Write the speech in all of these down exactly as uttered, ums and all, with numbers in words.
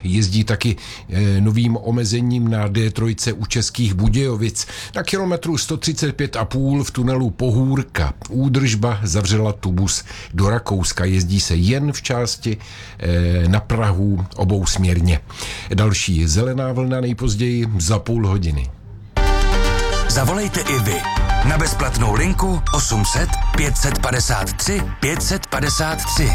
jezdí taky e, novým omezením na D tři u Českých Budějovic. Na kilometru sto třicet pět a půl v tunelu Pohůrka údržba zavřela tubus do Rakouska. Jezdí se jen v části e, na Prahu obousměrně. Další zelená vlna nejpozději za půl hodiny. Zavolejte i vy na bezplatnou linku osm set pět padesát tři pět padesát tři.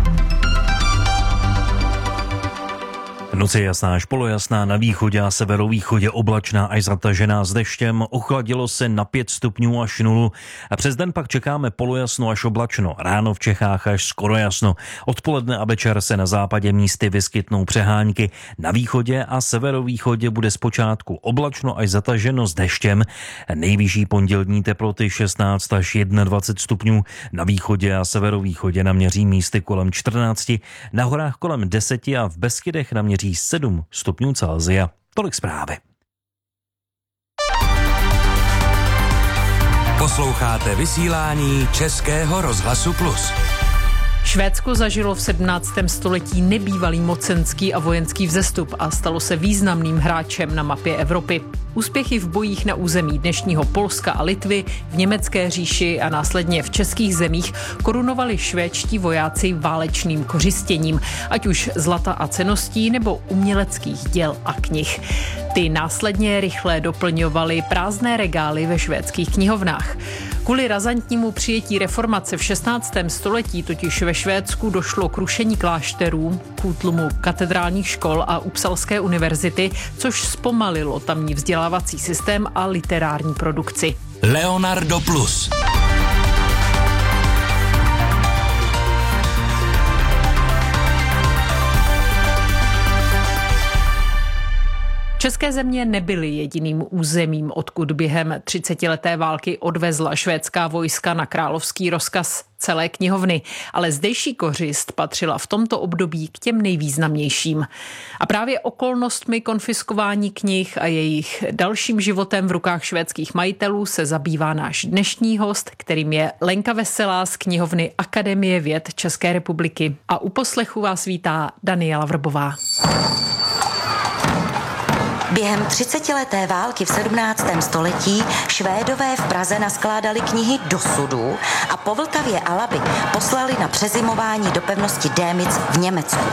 Noc je jasná až polojasná, na východě a severovýchodě oblačná až zatažená s deštěm, ochladilo se na pět stupňů až nulu a přes den pak čekáme polojasno až oblačno, ráno v Čechách až skoro jasno. Odpoledne a večer se na západě místy vyskytnou přehánky, na východě a severovýchodě bude zpočátku oblačno až zataženo s deštěm, nejvyšší pondělní teploty šestnáct až dvacet jedna stupňů, na východě a severovýchodě naměří místy kolem čtrnáct, na horách kolem deset a v Beskydech naměří sedm stupňů Celsia. Tolik zprávy. Posloucháte vysílání Českého rozhlasu Plus. Švédsko zažilo v sedmnáctém století nebývalý mocenský a vojenský vzestup a stalo se významným hráčem na mapě Evropy. Úspěchy v bojích na území dnešního Polska a Litvy, v německé říši a následně v českých zemích korunovali švédští vojáci válečným kořistěním, ať už zlata a cenností nebo uměleckých děl a knih. Ty následně rychle doplňovaly prázdné regály ve švédských knihovnách. Kvůli razantnímu přijetí reformace v šestnáctém století totiž ve Švédsku došlo k rušení klášterů, k útlumu katedrálních škol a Uppsalské univerzity, což zpomalilo tamní vzdělávací systém a literární produkci. Leonardo Plus. České země nebyly jediným územím, odkud během třicetileté války odvezla švédská vojska na královský rozkaz celé knihovny, ale zdejší kořist patřila v tomto období k těm nejvýznamnějším. A právě okolnostmi konfiskování knih a jejich dalším životem v rukách švédských majitelů se zabývá náš dnešní host, kterým je Lenka Veselá z knihovny Akademie věd České republiky. A u poslechu vás vítá Daniela Vrbová. Během třicetileté války v sedmnáctém století Švédové v Praze naskládali knihy do sudů a po Vltavě a Labi poslali na přezimování do pevnosti Démitz v Německu.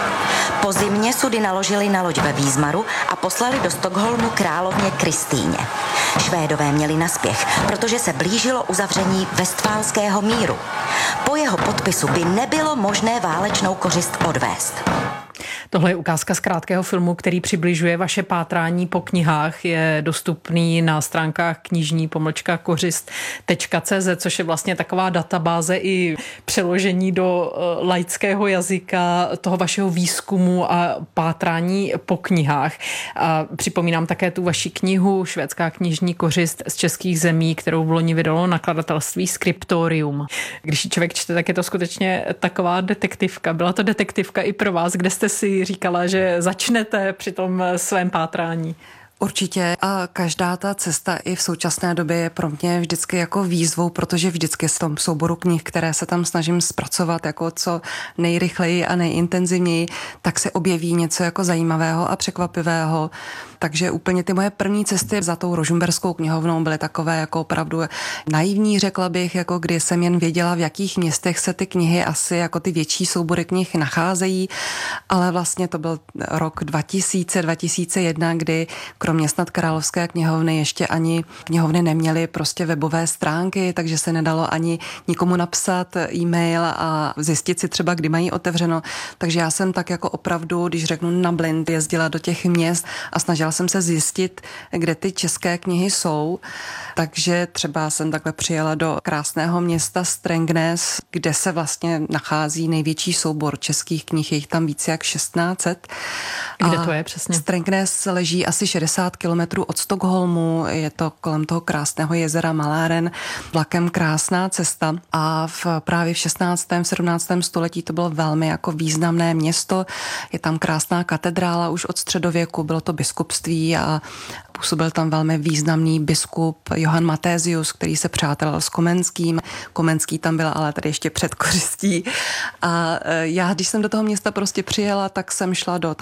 Po zimě sudy naložili na loď ve Výzmaru a poslali do Stockholmu královně Kristýně. Švédové měli naspěch, protože se blížilo uzavření Vestfálského míru. Po jeho podpisu by nebylo možné válečnou kořist odvést. Tohle je ukázka z krátkého filmu, který přibližuje vaše pátrání po knihách. Je dostupný na stránkách knižní pomlčka kořist tečka cé zet, což je vlastně taková databáze i přeložení do laického jazyka toho vašeho výzkumu a pátrání po knihách. A připomínám také tu vaši knihu Švédská knižní kořist z českých zemí, kterou v loni vydalo nakladatelství Scriptorium. Když člověk čte, tak je to skutečně taková detektivka. Byla to detektivka i pro vás, kde jste si říkala, že začnete při tom svém pátrání? Určitě a každá ta cesta i v současné době je pro mě vždycky jako výzvou, protože vždycky v tom souboru knih, které se tam snažím zpracovat jako co nejrychleji a nejintenzivněji, tak se objeví něco jako zajímavého a překvapivého. Takže úplně ty moje první cesty za tou Rožmberskou knihovnou byly takové jako opravdu naivní, řekla bych, jako kdy jsem jen věděla, v jakých městech se ty knihy asi jako ty větší soubory knih nacházejí, ale vlastně to byl rok dva tisíce, dva tisíce jedna, kdy kromě snad Královské knihovny ještě ani knihovny neměly prostě webové stránky, takže se nedalo ani nikomu napsat e-mail a zjistit si třeba, kdy mají otevřeno. Takže já jsem tak jako opravdu, když řeknu na blind, jezdila do těch měst a snažila jsem se zjistit, kde ty české knihy jsou. Takže třeba jsem takhle přijela do krásného města Strängnäs, kde se vlastně nachází největší soubor českých knih, je jich tam více jak šestnáct set. Kde to je přesně? Strängnäs leží asi šedesát kilometrů od Stockholmu, je to kolem toho krásného jezera Maláren, vlakem krásná cesta a v, právě v šestnáctém sedmnáctém století to bylo velmi jako významné město, je tam krásná katedrála už od středověku, bylo to biskupství a působil tam velmi významný biskup Johann Mathesius, který se přátelil s Komenským. Komenský tam byl ale tady ještě před kořistí. A já, když jsem do toho města prostě přijela, tak jsem šla do tam měst,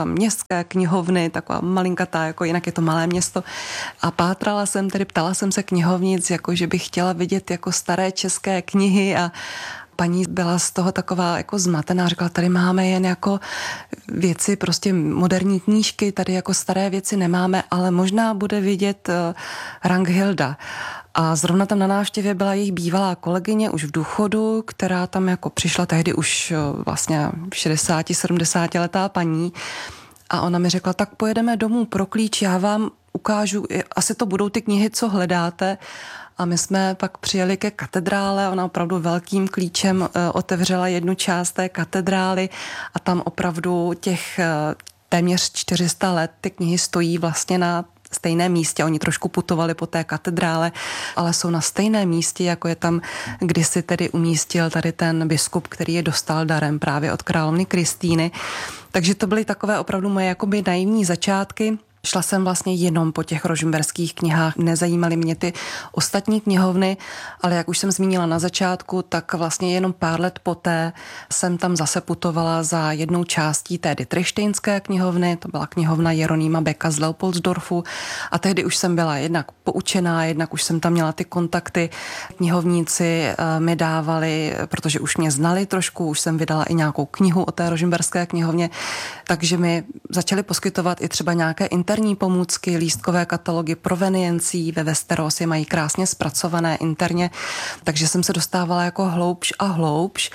ružomberské knihovny, taková malinkatá, jako jinak je to malé město. A pátrala jsem, tedy ptala jsem se knihovnic, jako že bych chtěla vidět jako staré české knihy a paní byla z toho taková jako zmatená, říkala, tady máme jen jako věci, prostě moderní knížky, tady jako staré věci nemáme, ale možná bude vidět uh, Ranghilda. A zrovna tam na návštěvě byla jejich bývalá kolegyně už v důchodu, která tam jako přišla tehdy už uh, vlastně šedesát sedmdesát letá paní a ona mi řekla, tak pojedeme domů pro klíč, já vám ukážu, asi to budou ty knihy, co hledáte. A my jsme pak přijeli ke katedrále, ona opravdu velkým klíčem otevřela jednu část té katedrály a tam opravdu těch téměř čtyři sta let ty knihy stojí vlastně na stejném místě. Oni trošku putovali po té katedrále, ale jsou na stejném místě, jako je tam kdysi tedy umístil tady ten biskup, který je dostal darem právě od královny Kristýny. Takže to byly takové opravdu moje jakoby naivní začátky. Šla jsem vlastně jenom po těch rožmberských knihách, nezajímaly mě ty ostatní knihovny, ale jak už jsem zmínila na začátku, tak vlastně jenom pár let poté jsem tam zase putovala za jednou částí té Dietrichštejnské knihovny, to byla knihovna Jeronýma Becka z Leopoldsdorfu a tehdy už jsem byla jednak poučená, jednak už jsem tam měla ty kontakty, knihovníci mi dávali, protože už mě znali trošku, už jsem vydala i nějakou knihu o té rožmberské knihovně, takže mi začali poskytovat i třeba nějaké interní pomůcky, lístkové katalogy proveniencí, ve Westeros je mají krásně zpracované interně, takže jsem se dostávala jako hloubš a hloubš.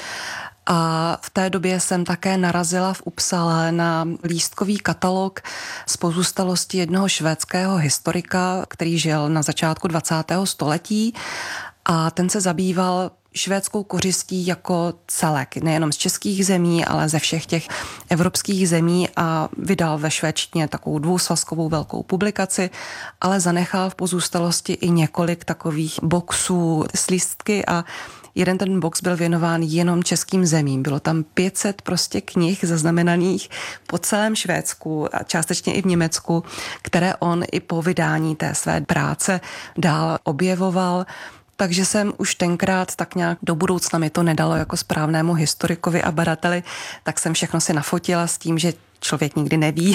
A v té době jsem také narazila v Uppsale na lístkový katalog z pozůstalosti jednoho švédského historika, který žil na začátku dvacátého století a ten se zabýval švédskou kořistí jako celek, nejenom z českých zemí, ale ze všech těch evropských zemí a vydal ve švédštině takovou dvousvazkovou velkou publikaci, ale zanechal v pozůstalosti i několik takových boxů s lístky a jeden ten box byl věnován jenom českým zemím. Bylo tam pět set prostě knih zaznamenaných po celém Švédsku a částečně i v Německu, které on i po vydání té své práce dál objevoval. Takže jsem už tenkrát tak nějak do budoucna mi to nedalo jako správnému historikovi a badateli, tak jsem všechno si nafotila s tím, že člověk nikdy neví,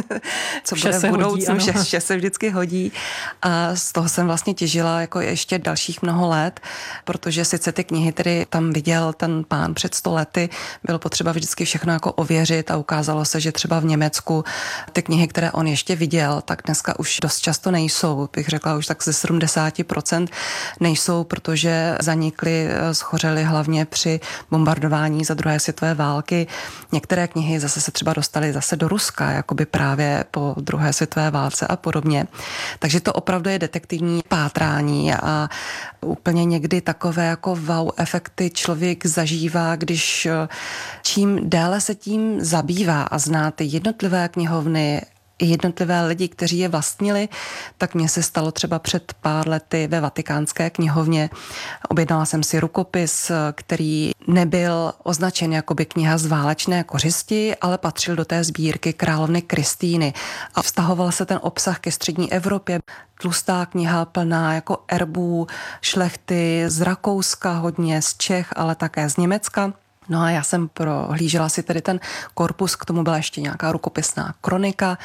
co vše bude v budoucnu, hodí, že vše se vždycky hodí. A z toho jsem vlastně těžila jako ještě dalších mnoho let, protože sice ty knihy tedy tam viděl ten pán před sto lety, bylo potřeba vždycky všechno jako ověřit a ukázalo se, že třeba v Německu ty knihy, které on ještě viděl, tak dneska už dost často nejsou, bych řekla už tak ze sedmdesát procent nejsou, protože zanikly, schořely hlavně při bombardování za druhé světové války. Některé knihy zase se třeba dostaly zase do Ruska, jakoby právě po druhé světové válce a podobně. Takže to opravdu je detektivní pátrání a úplně někdy takové jako wow efekty člověk zažívá, když čím déle se tím zabývá a zná ty jednotlivé knihovny, i jednotlivé lidi, kteří je vlastnili, tak mně se stalo třeba před pár lety ve Vatikánské knihovně. Objednala jsem si rukopis, který nebyl označen jakoby kniha z válečné kořisti, ale patřil do té sbírky královny Kristýny a vztahoval se ten obsah ke střední Evropě. Tlustá kniha plná jako erbů šlechty z Rakouska, hodně z Čech, ale také z Německa. No a já jsem prohlížela si tedy ten korpus, k tomu byla ještě nějaká rukopisná kronika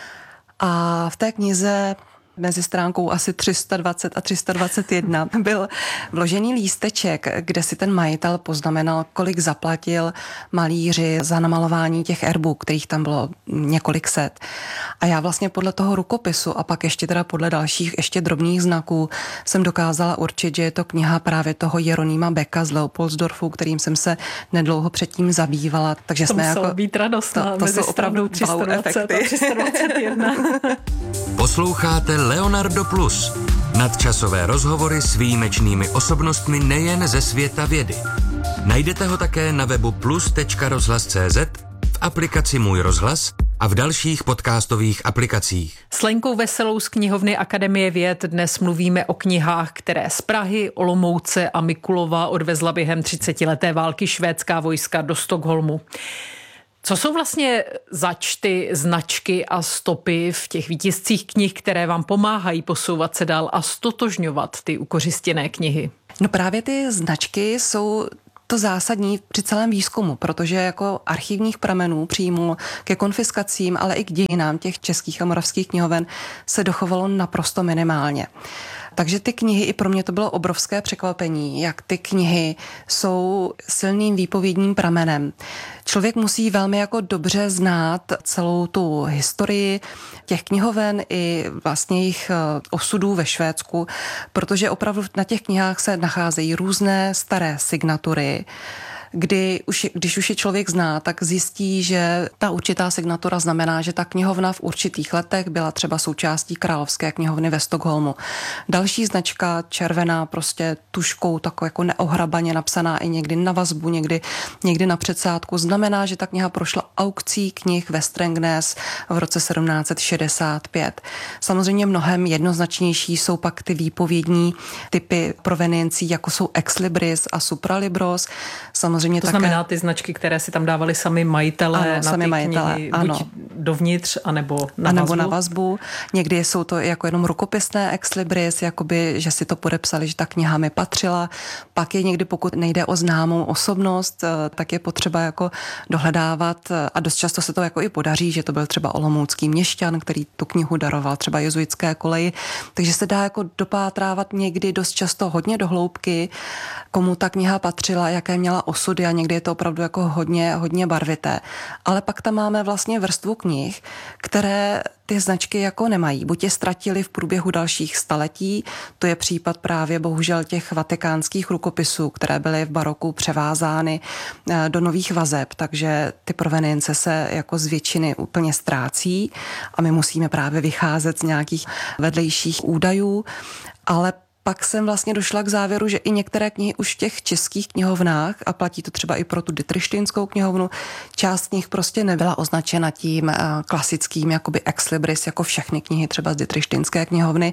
a v té knize mezi stránkou asi tři sta dvacet a tři sta dvacet jedna byl vložený lísteček, kde si ten majitel poznamenal, kolik zaplatil malíři za namalování těch erbů, kterých tam bylo několik set. A já vlastně podle toho rukopisu a pak ještě teda podle dalších ještě drobných znaků jsem dokázala určit, že je to kniha právě toho Jeronýma Becka z Leopoldsdorfu, kterým jsem se nedlouho předtím zabývala. Takže to jsme muselo jako být radostná. To, to jsou opravdu tři sta dvacet a tři sta dvacet jedna. Posloucháte Leonardo Plus. Nadčasové rozhovory s výjimečnými osobnostmi nejen ze světa vědy. Najdete ho také na webu plus tečka rozhlas tečka cé zet, v aplikaci Můj rozhlas a v dalších podcastových aplikacích. S Lenkou Veselou z knihovny Akademie věd dnes mluvíme o knihách, které z Prahy, Olomouce a Mikulova odvezla během třicetileté války švédská vojska do Stockholmu. Co jsou vlastně začty, značky a stopy v těch výtiscích knih, které vám pomáhají posouvat se dál a stotožňovat ty ukořistěné knihy? No právě ty značky jsou to zásadní při celém výzkumu, protože jako archivních pramenů přímo ke konfiskacím, ale i k dějinám těch českých a moravských knihoven se dochovalo naprosto minimálně. Takže ty knihy, i pro mě to bylo obrovské překvapení, jak ty knihy jsou silným výpovědním pramenem. Člověk musí velmi jako dobře znát celou tu historii těch knihoven i vlastně jejich osudů ve Švédsku, protože opravdu na těch knihách se nacházejí různé staré signatury, kdy už, když už je člověk zná, tak zjistí, že ta určitá signatura znamená, že ta knihovna v určitých letech byla třeba součástí Královské knihovny ve Stockholmu. Další značka červená, prostě tuškou, takovou jako neohrabaně napsaná i někdy na vazbu, někdy, někdy na předsádku, znamená, že ta kniha prošla aukcí knih ve Strängnäs v roce sedmnáct set šedesát pět. Samozřejmě mnohem jednoznačnější jsou pak ty výpovědní typy proveniencí, jako jsou ex libris a supralibros. Samozřejmě to také... znamená ty značky, které si tam dávali sami majitelé, ano, na sami ty majitelé, knihy, ano. buď dovnitř, anebo na a nebo vazbu. na vazbu. Někdy jsou to jako jenom rukopisné ex libris, jakoby, že si to podepsali, že ta kniha mi patřila. Pak je někdy, pokud nejde o známou osobnost, tak je potřeba jako dohledávat a dost často se to jako i podaří, že to byl třeba olomoucký měšťan, který tu knihu daroval třeba jezuitské koleji. Takže se dá jako dopátrávat někdy dost často hodně do hloubky, komu ta kniha patřila, jaké měla osudy a někdy je to opravdu jako hodně, hodně barvité. Ale pak tam máme vlastně vrstvu knih, které ty značky jako nemají. Buď je ztratili v průběhu dalších staletí, to je případ právě bohužel těch vatikánských rukopisů, které byly v baroku převázány do nových vazeb, takže ty provenience se jako z většiny úplně ztrácí a my musíme právě vycházet z nějakých vedlejších údajů, ale pak jsem vlastně došla k závěru, že i některé knihy už v těch českých knihovnách, a platí to třeba i pro tu Ditryštinskou knihovnu, část z nich prostě nebyla označena tím klasickým jakoby ex libris, jako všechny knihy třeba z Ditryštinské knihovny.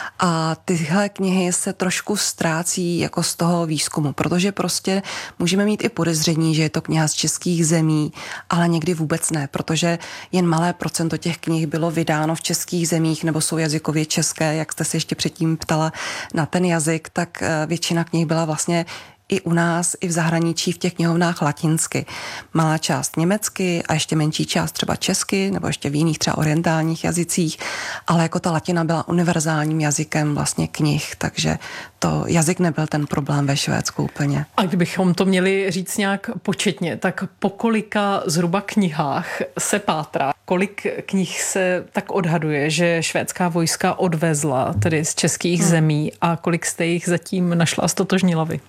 A tyhle knihy se trošku ztrácí jako z toho výzkumu, protože prostě můžeme mít i podezření, že je to kniha z českých zemí, ale někdy vůbec ne, protože jen malé procento těch knih bylo vydáno v českých zemích nebo jsou jazykově české, jak jste se ještě předtím ptala na ten jazyk, tak většina knih byla vlastně i u nás, i v zahraničí v těch knihovnách latinsky. Malá část německy a ještě menší část třeba česky nebo ještě v jiných třeba orientálních jazycích, ale jako ta latina byla univerzálním jazykem vlastně knih, takže to jazyk nebyl ten problém ve Švédsku úplně. A kdybychom to měli říct nějak početně, tak po kolika zhruba knihách se pátrá? Kolik knih se tak odhaduje, že švédská vojska odvezla tedy z českých hmm. zemí a kolik jste jich zatím našla a stotožnila vy?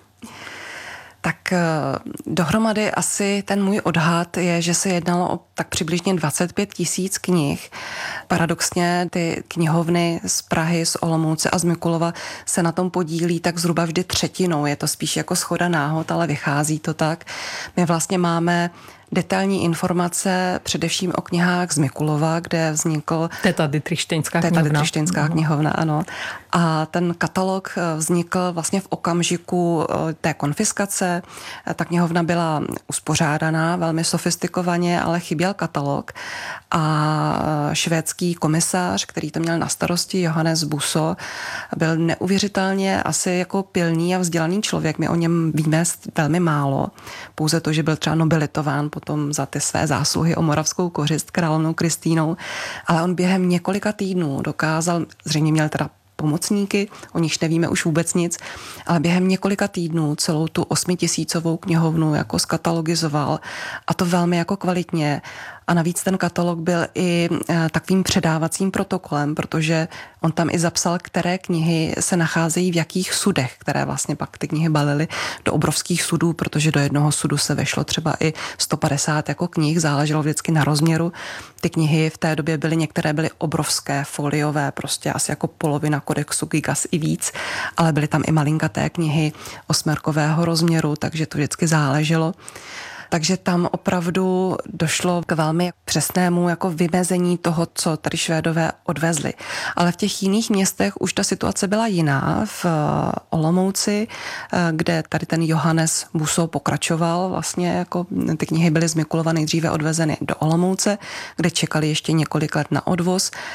Tak dohromady asi ten můj odhad je, že se jednalo o tak přibližně dvacet pět tisíc knih. Paradoxně ty knihovny z Prahy, z Olomouce a z Mikulova se na tom podílí tak zhruba vždy třetinou. Je to spíš jako shoda náhod, ale vychází to tak. My vlastně máme detailní informace především o knihách z Mikulova, kde vznikl... Teta Ditryštinská knihovna. Teta Ditryštinská knihovna, ano. A ten katalog vznikl vlastně v okamžiku té konfiskace. Ta knihovna byla uspořádaná velmi sofistikovaně, ale chyběl katalog. A švédský komisař, který to měl na starosti, Johannes Buso, byl neuvěřitelně asi jako pilný a vzdělaný člověk. My o něm víme velmi málo. Pouze to, že byl třeba nobilitován potom za ty své zásluhy o moravskou kořist královnou Kristínou, ale on během několika týdnů dokázal, zřejmě měl teda pomocníky, o nichž nevíme už vůbec nic, ale během několika týdnů celou tu osmitisícovou knihovnu jako skatalogizoval a to velmi jako kvalitně. A navíc ten katalog byl i takovým předávacím protokolem, protože on tam i zapsal, které knihy se nacházejí v jakých sudech, které vlastně pak ty knihy balily do obrovských sudů, protože do jednoho sudu se vešlo třeba i sto padesát jako knih, záleželo vždycky na rozměru. Ty knihy v té době byly, některé byly obrovské, foliové, prostě asi jako polovina kodexu Gigas i víc, ale byly tam i malinkaté knihy osmerkového rozměru, takže to vždycky záleželo. Takže tam opravdu došlo k velmi přesnému jako vymezení toho, co tady Švédové odvezli. Ale v těch jiných městech už ta situace byla jiná. V Olomouci, kde tady ten Johannes Buso pokračoval, vlastně jako ty knihy byly z Mikulova nejdříve odvezeny do Olomouce, kde čekali ještě několik let na odvoz.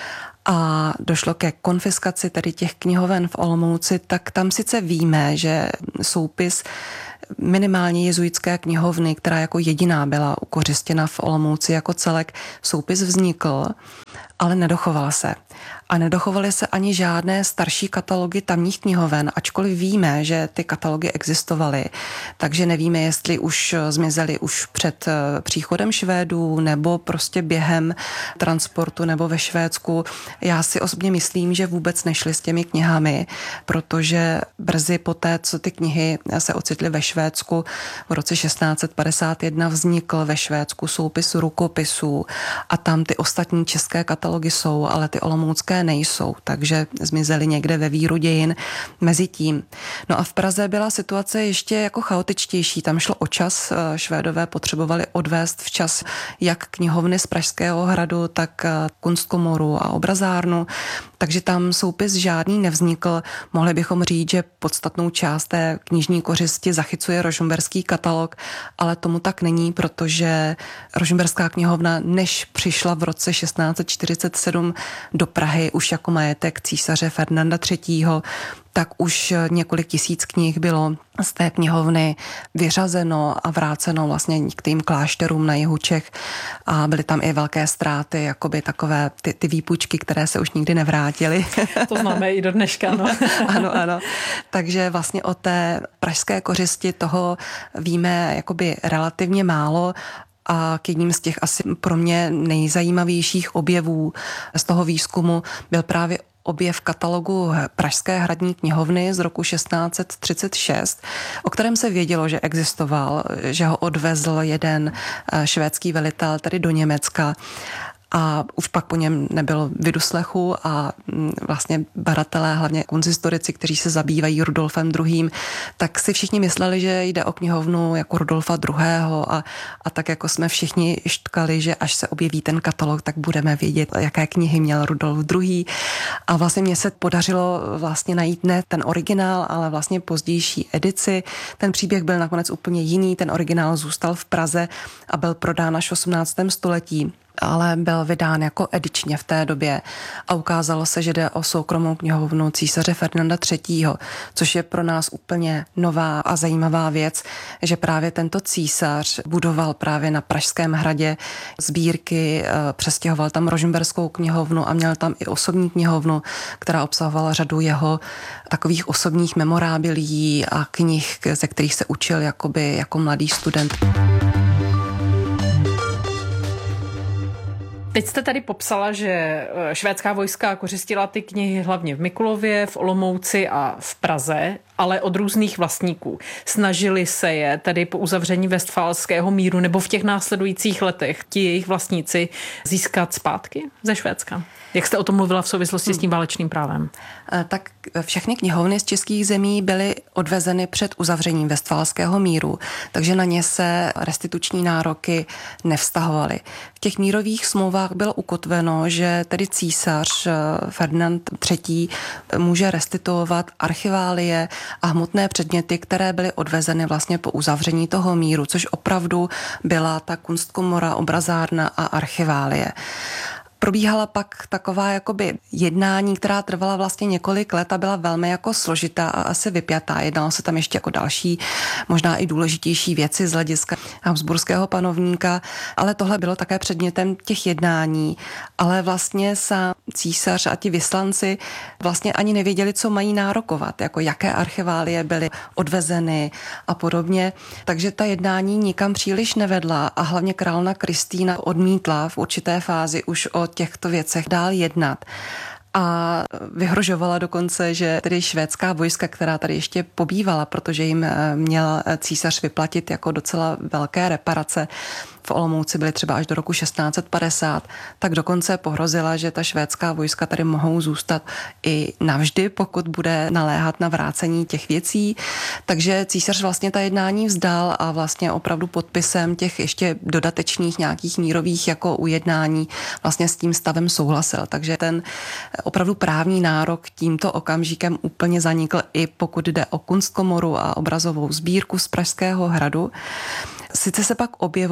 a došlo ke konfiskaci tedy těch knihoven v Olomouci, tak tam sice víme, že soupis minimálně jezuitské knihovny, která jako jediná byla ukořistěna v Olomouci jako celek, soupis vznikl, ale nedochoval se. A nedochovaly se ani žádné starší katalogy tamních knihoven, ačkoliv víme, že ty katalogy existovaly. Takže nevíme, jestli už zmizely už před příchodem Švédů nebo prostě během transportu nebo ve Švédsku. Já si osobně myslím, že vůbec nešli s těmi knihami, protože brzy poté, co ty knihy se ocitly ve Švédsku, v roce šestnáct set padesát jedna vznikl ve Švédsku soupis rukopisů a tam ty ostatní české katalogy jsou, ale ty olomoucké nejsou, takže zmizely někde ve víru dějin mezi tím. No a v Praze byla situace ještě jako chaotičtější. Tam šlo o čas. Švédové potřebovali odvést včas jak knihovny z Pražského hradu, tak kunstkomoru a obrazárnu, takže tam soupis žádný nevznikl. Mohli bychom říct, že podstatnou část té knižní kořisti zachycuje rožmberský katalog, ale tomu tak není, protože rožmberská knihovna, než přišla v roce šestnáct set čtyřicet sedm do Prahy už jako majetek císaře Ferdinanda třetího, tak už několik tisíc knih bylo z té knihovny vyřazeno a vráceno vlastně k tým klášterům na jihu Čech a byly tam i velké ztráty, jakoby takové ty, ty výpůjčky, které se už nikdy nevrátily. To známe i do dneška, no. Ano, ano. Takže vlastně o té pražské kořisti toho víme jakoby relativně málo. A k jedním z těch asi pro mě nejzajímavějších objevů z toho výzkumu byl právě objev katalogu Pražské hradní knihovny z roku šestnáct set třicet šest, o kterém se vědělo, že existoval, že ho odvezl jeden švédský velitel tady do Německa. A už pak po něm nebylo vyduslechu a vlastně badatelé, hlavně kunsthistorici, kteří se zabývají Rudolfem druhým, tak si všichni mysleli, že jde o knihovnu jako Rudolfa druhého. A, a tak jako jsme všichni štkali, že až se objeví ten katalog, tak budeme vědět, jaké knihy měl Rudolf druhý. A vlastně mně se podařilo vlastně najít ne ten originál, ale vlastně pozdější edici. Ten příběh byl nakonec úplně jiný, ten originál zůstal v Praze a byl prodán až v osmnáctém století. Ale byl vydán jako edičně v té době a ukázalo se, že jde o soukromou knihovnu císaře Ferdinanda třetího, což je pro nás úplně nová a zajímavá věc, že právě tento císař budoval právě na Pražském hradě sbírky, přestěhoval tam rožmberskou knihovnu a měl tam i osobní knihovnu, která obsahovala řadu jeho takových osobních memorábilií a knih, ze kterých se učil jakoby jako mladý student. Teď jste tady popsala, že švédská vojska kořistila ty knihy hlavně v Mikulově, v Olomouci a v Praze, ale od různých vlastníků. Snažili se je tedy po uzavření Westfálského míru nebo v těch následujících letech ti jejich vlastníci získat zpátky ze Švédska? Jak jste o tom mluvila v souvislosti hmm. s tím válečným právem? Tak všechny knihovny z českých zemí byly odvezeny před uzavřením Westfálského míru, takže na ně se restituční nároky nevztahovaly. V těch mírových smlouvách bylo ukotveno, že tedy císař Ferdinand třetí může restituovat archiválie a hmotné předměty, které byly odvezeny vlastně po uzavření toho míru, což opravdu byla ta kunstkomora, obrazárna a archiválie. Probíhala pak taková jakoby jednání, která trvala vlastně několik let a byla velmi jako složitá a asi vypjatá. Jednalo se tam ještě jako další, možná i důležitější věci z hlediska habsburského panovníka, ale tohle bylo také předmětem těch jednání. Ale vlastně sám císař a ti vyslanci vlastně ani nevěděli, co mají nárokovat, jako jaké archiválie byly odvezeny a podobně. Takže ta jednání nikam příliš nevedla a hlavně královna Kristýna odmítla v určité fázi už o těchto věcech dál jednat. A vyhrožovala dokonce, že tedy švédská vojska, která tady ještě pobývala, protože jim měl císař vyplatit jako docela velké reparace, v Olomouci byly třeba až do roku šestnáct set padesát, tak dokonce pohrozila, že ta švédská vojska tady mohou zůstat i navždy, pokud bude naléhat na vrácení těch věcí. Takže císař vlastně ta jednání vzdal a vlastně opravdu podpisem těch ještě dodatečných nějakých mírových jako ujednání vlastně s tím stavem souhlasil. Takže ten opravdu právní nárok tímto okamžikem úplně zanikl, i pokud jde o kunstkomoru a obrazovou sbírku z Pražského hradu. Sice se pak objevovaly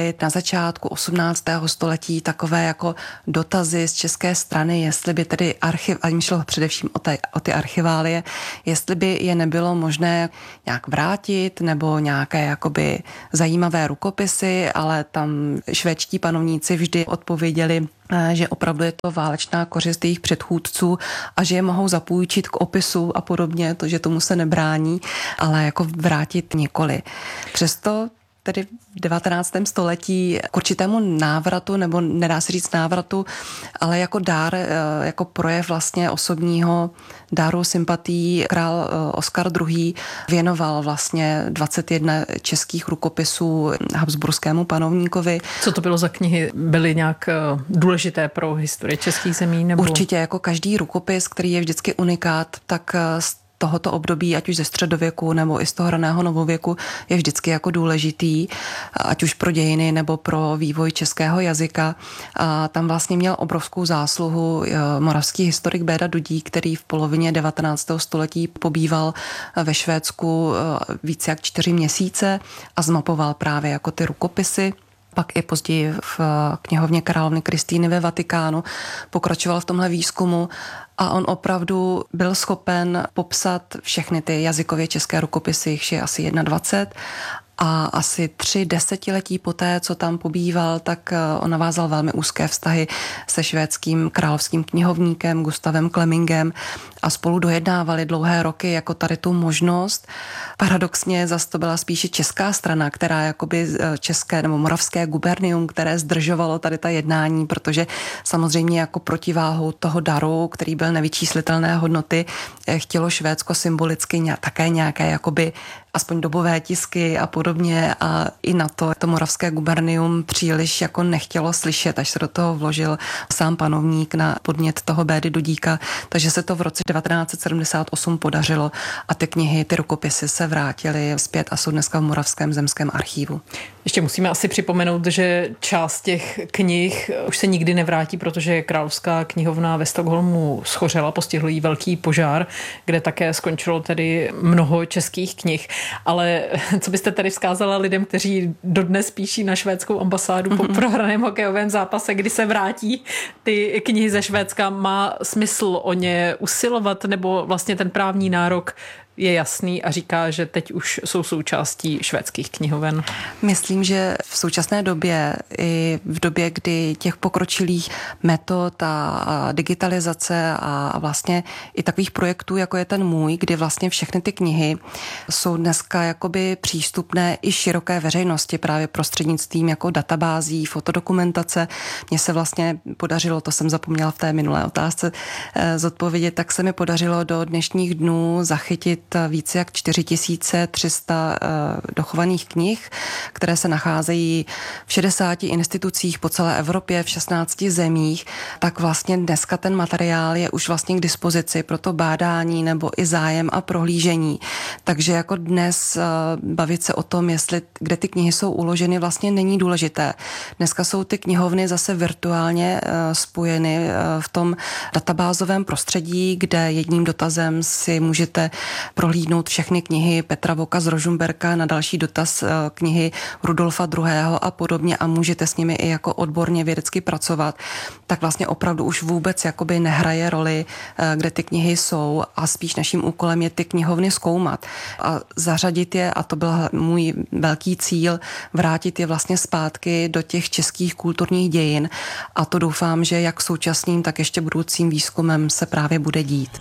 byly na začátku osmnáctého století takové jako dotazy z české strany, jestli by tedy archiv, a jim šlo především o, te, o ty archiválie, jestli by je nebylo možné nějak vrátit nebo nějaké jakoby zajímavé rukopisy, ale tam švédští panovníci vždy odpověděli, že opravdu je to válečná kořist jejich předchůdců a že je mohou zapůjčit k opisu a podobně, to, že tomu se nebrání, ale jako vrátit nikoli. Přesto tedy v devatenáctém století k určitému návratu, nebo nedá se říct návratu, ale jako dár, jako projev vlastně osobního dáru sympatií král Oskar druhý. věnoval vlastně dvacet jedna českých rukopisů habsburskému panovníkovi. Co to bylo za knihy? Byly nějak důležité pro historii českých zemí? Nebo? Určitě, jako každý rukopis, který je vždycky unikát, tak tohoto období, ať už ze středověku nebo i z toho raného novověku, je vždycky jako důležitý, ať už pro dějiny nebo pro vývoj českého jazyka. A tam vlastně měl obrovskou zásluhu moravský historik Béda Dudík, který v polovině devatenáctého století pobýval ve Švédsku více jak čtyři měsíce a zmapoval právě jako ty rukopisy. Pak i později v knihovně královny Kristýny ve Vatikánu pokračoval v tomhle výzkumu a on opravdu byl schopen popsat všechny ty jazykově české rukopisy, jich je asi dvacet jedna, a asi tři desetiletí poté, co tam pobýval, tak on navázal velmi úzké vztahy se švédským královským knihovníkem Gustavem Klemingem a spolu dojednávali dlouhé roky jako tady tu možnost. Paradoxně zase to byla spíše česká strana, která jakoby české nebo moravské gubernium, které zdržovalo tady ta jednání, protože samozřejmě jako protiváhu toho daru, který byl nevyčíslitelné hodnoty, chtělo Švédsko symbolicky také nějaké jakoby aspoň dobové tisky a podobně a i na to to moravské gubernium příliš jako nechtělo slyšet, až se do toho vložil sám panovník na podnět toho Bédy Dudíka, takže se to v roce devatenáct set sedmdesát osm podařilo a ty knihy, ty rukopisy se vrátily zpět a jsou dneska v Moravském zemském archívu. Ještě musíme asi připomenout, že část těch knih už se nikdy nevrátí, protože Královská knihovna ve Stockholmu schořela, postihl jí velký požár, kde také skončilo tedy mnoho českých knih. Ale co byste tady vzkázala lidem, kteří dodnes píší na švédskou ambasádu po prohraném hokejovém zápase, kdy se vrátí ty knihy ze Švédska, má smysl o ně usilovat, nebo vlastně ten právní nárok je jasný a říká, že teď už jsou součástí švédských knihoven? Myslím, že v současné době, i v době, kdy těch pokročilých metod a digitalizace a vlastně i takových projektů, jako je ten můj, kdy vlastně všechny ty knihy jsou dneska jakoby přístupné i široké veřejnosti právě prostřednictvím jako databází, fotodokumentace. Mně se vlastně podařilo, to jsem zapomněla v té minulé otázce zodpovědět, tak se mi podařilo do dnešních dnů zachytit více jak čtyři tisíce tři sta dochovaných knih, které se nacházejí v šedesáti institucích po celé Evropě, v šestnácti zemích, tak vlastně dneska ten materiál je už vlastně k dispozici pro to bádání nebo i zájem a prohlížení. Takže jako dnes bavit se o tom, jestli, kde ty knihy jsou uloženy, vlastně není důležité. Dneska jsou ty knihovny zase virtuálně spojeny v tom databázovém prostředí, kde jedním dotazem si můžete prohlídnout všechny knihy Petra Voka z Rožumberka, na další dotaz knihy Rudolfa druhého. a podobně a můžete s nimi i jako odborně vědecky pracovat, tak vlastně opravdu už vůbec jakoby nehraje roli, kde ty knihy jsou a spíš naším úkolem je ty knihovny zkoumat a zařadit je, a to byl můj velký cíl, vrátit je vlastně zpátky do těch českých kulturních dějin a to doufám, že jak současným, tak ještě budoucím výzkumem se právě bude dít.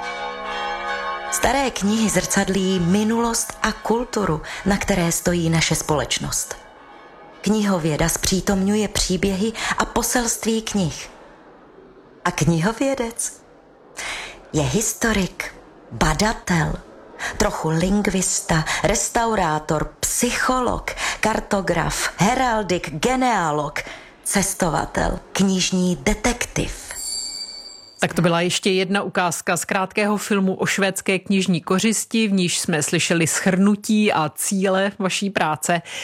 Staré knihy zrcadlí minulost a kulturu, na které stojí naše společnost. Knihověda zpřítomňuje příběhy a poselství knih. A knihovědec je historik, badatel, trochu lingvista, restaurátor, psycholog, kartograf, heraldik, genealog, cestovatel, knižní detektiv. Tak to byla ještě jedna ukázka z krátkého filmu o švédské knižní kořisti, v níž jsme slyšeli shrnutí a cíle vaší práce.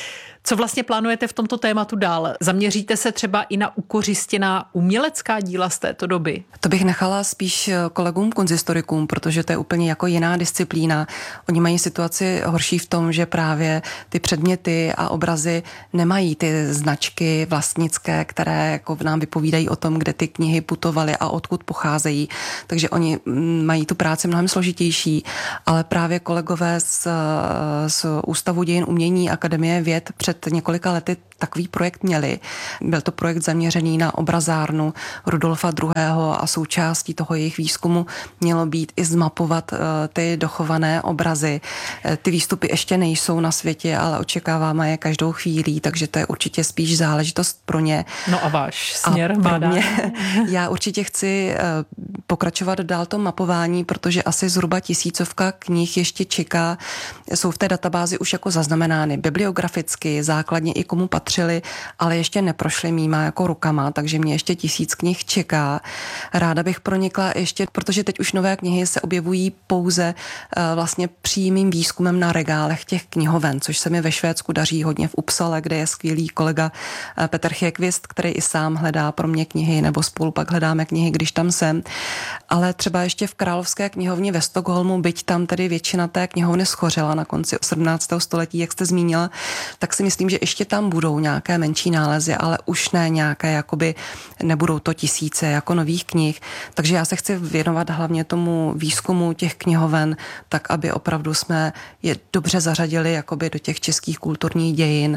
Co vlastně plánujete v tomto tématu dál? Zaměříte se třeba i na ukořistěná umělecká díla z této doby? To bych nechala spíš kolegům konzistorikům, protože to je úplně jako jiná disciplína. Oni mají situaci horší v tom, že právě ty předměty a obrazy nemají ty značky vlastnické, které jako nám vypovídají o tom, kde ty knihy putovaly a odkud pocházejí. Takže oni mají tu práci mnohem složitější, ale právě kolegové z, z Ústavu dějin umění Akademie věd před několika lety takový projekt měli. Byl to projekt zaměřený na obrazárnu Rudolfa druhého. a součástí toho jejich výzkumu mělo být i zmapovat uh, ty dochované obrazy. Ty výstupy ještě nejsou na světě, ale očekáváme je každou chvílí, takže to je určitě spíš záležitost pro ně. No a váš směr a má mě, já určitě chci uh, pokračovat dál to mapování, protože asi zhruba tisícovka knih ještě čeká. Jsou v té databázi už jako zaznamenány bibliograficky, základně i komu patřili, ale ještě neprošly mýma jako rukama, takže mě ještě tisíc knih čeká. Ráda bych pronikla ještě, protože teď už nové knihy se objevují pouze uh, vlastně přímým výzkumem na regálech těch knihoven, což se mi ve Švédsku daří hodně v Uppsale, kde je skvělý kolega uh, Petr Chekvist, který i sám hledá pro mě knihy, nebo spolu pak hledáme knihy, když tam jsem. Ale třeba ještě v Královské knihovně ve Stockholmu, byť tam tedy většina té knihovny schořela na konci sedmnáctého století, jak jste zmínila, tak si myslím, že ještě tam budou nějaké menší nálezy, ale už ne nějaké, jakoby nebudou to tisíce jako nových knih. Takže já se chci věnovat hlavně tomu výzkumu těch knihoven, tak aby opravdu jsme je dobře zařadili jakoby do těch českých kulturních dějin.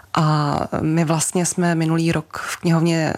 A my vlastně jsme minulý rok v knihovně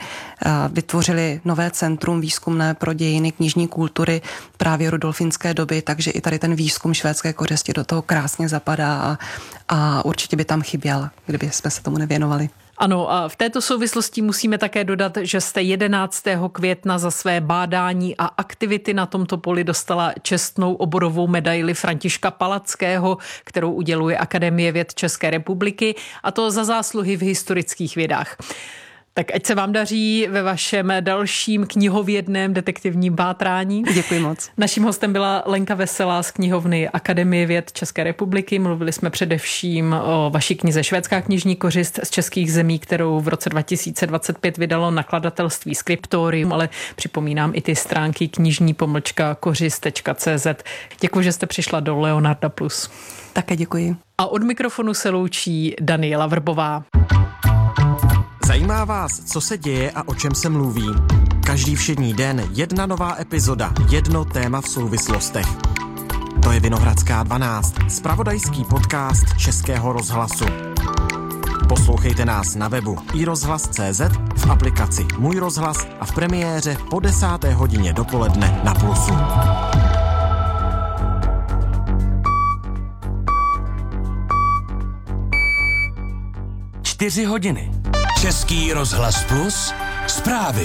vytvořili nové centrum výzkumné pro dějiny knižní kultury právě rudolfinské doby, takže i tady ten výzkum švédské kořesti do toho krásně zapadá a, a určitě by tam chyběl, kdyby jsme se tomu nevěnovali. Ano, a v této souvislosti musíme také dodat, že jste jedenáctého května za své bádání a aktivity na tomto poli dostala čestnou oborovou medaili Františka Palackého, kterou uděluje Akademie věd České republiky, a to za zásluhy v historických vědách. Tak ať se vám daří ve vašem dalším knihovědném detektivním pátrání. Děkuji moc. Naším hostem byla Lenka Veselá z knihovny Akademie věd České republiky. Mluvili jsme především o vaší knize Švédská knižní kořist z českých zemí, kterou v roce dva tisíce dvacet pět vydalo nakladatelství Scriptorium, ale připomínám i ty stránky knižní pomlčka kořist tečka cé zet. Děkuji, že jste přišla do Leonarda plus. Také děkuji. A od mikrofonu se loučí Daniela Vrbová. Zajímá vás, co se děje a o čem se mluví? Každý všední den jedna nová epizoda, jedno téma v souvislostech. To je Vinohradská dvanáct, zpravodajský podcast Českého rozhlasu. Poslouchejte nás na webu i rozhlas tečka cé zet, v aplikaci Můj rozhlas a v premiéře po desáté hodině dopoledne na Plusu. Čtyři hodiny. Český rozhlas plus, zprávy.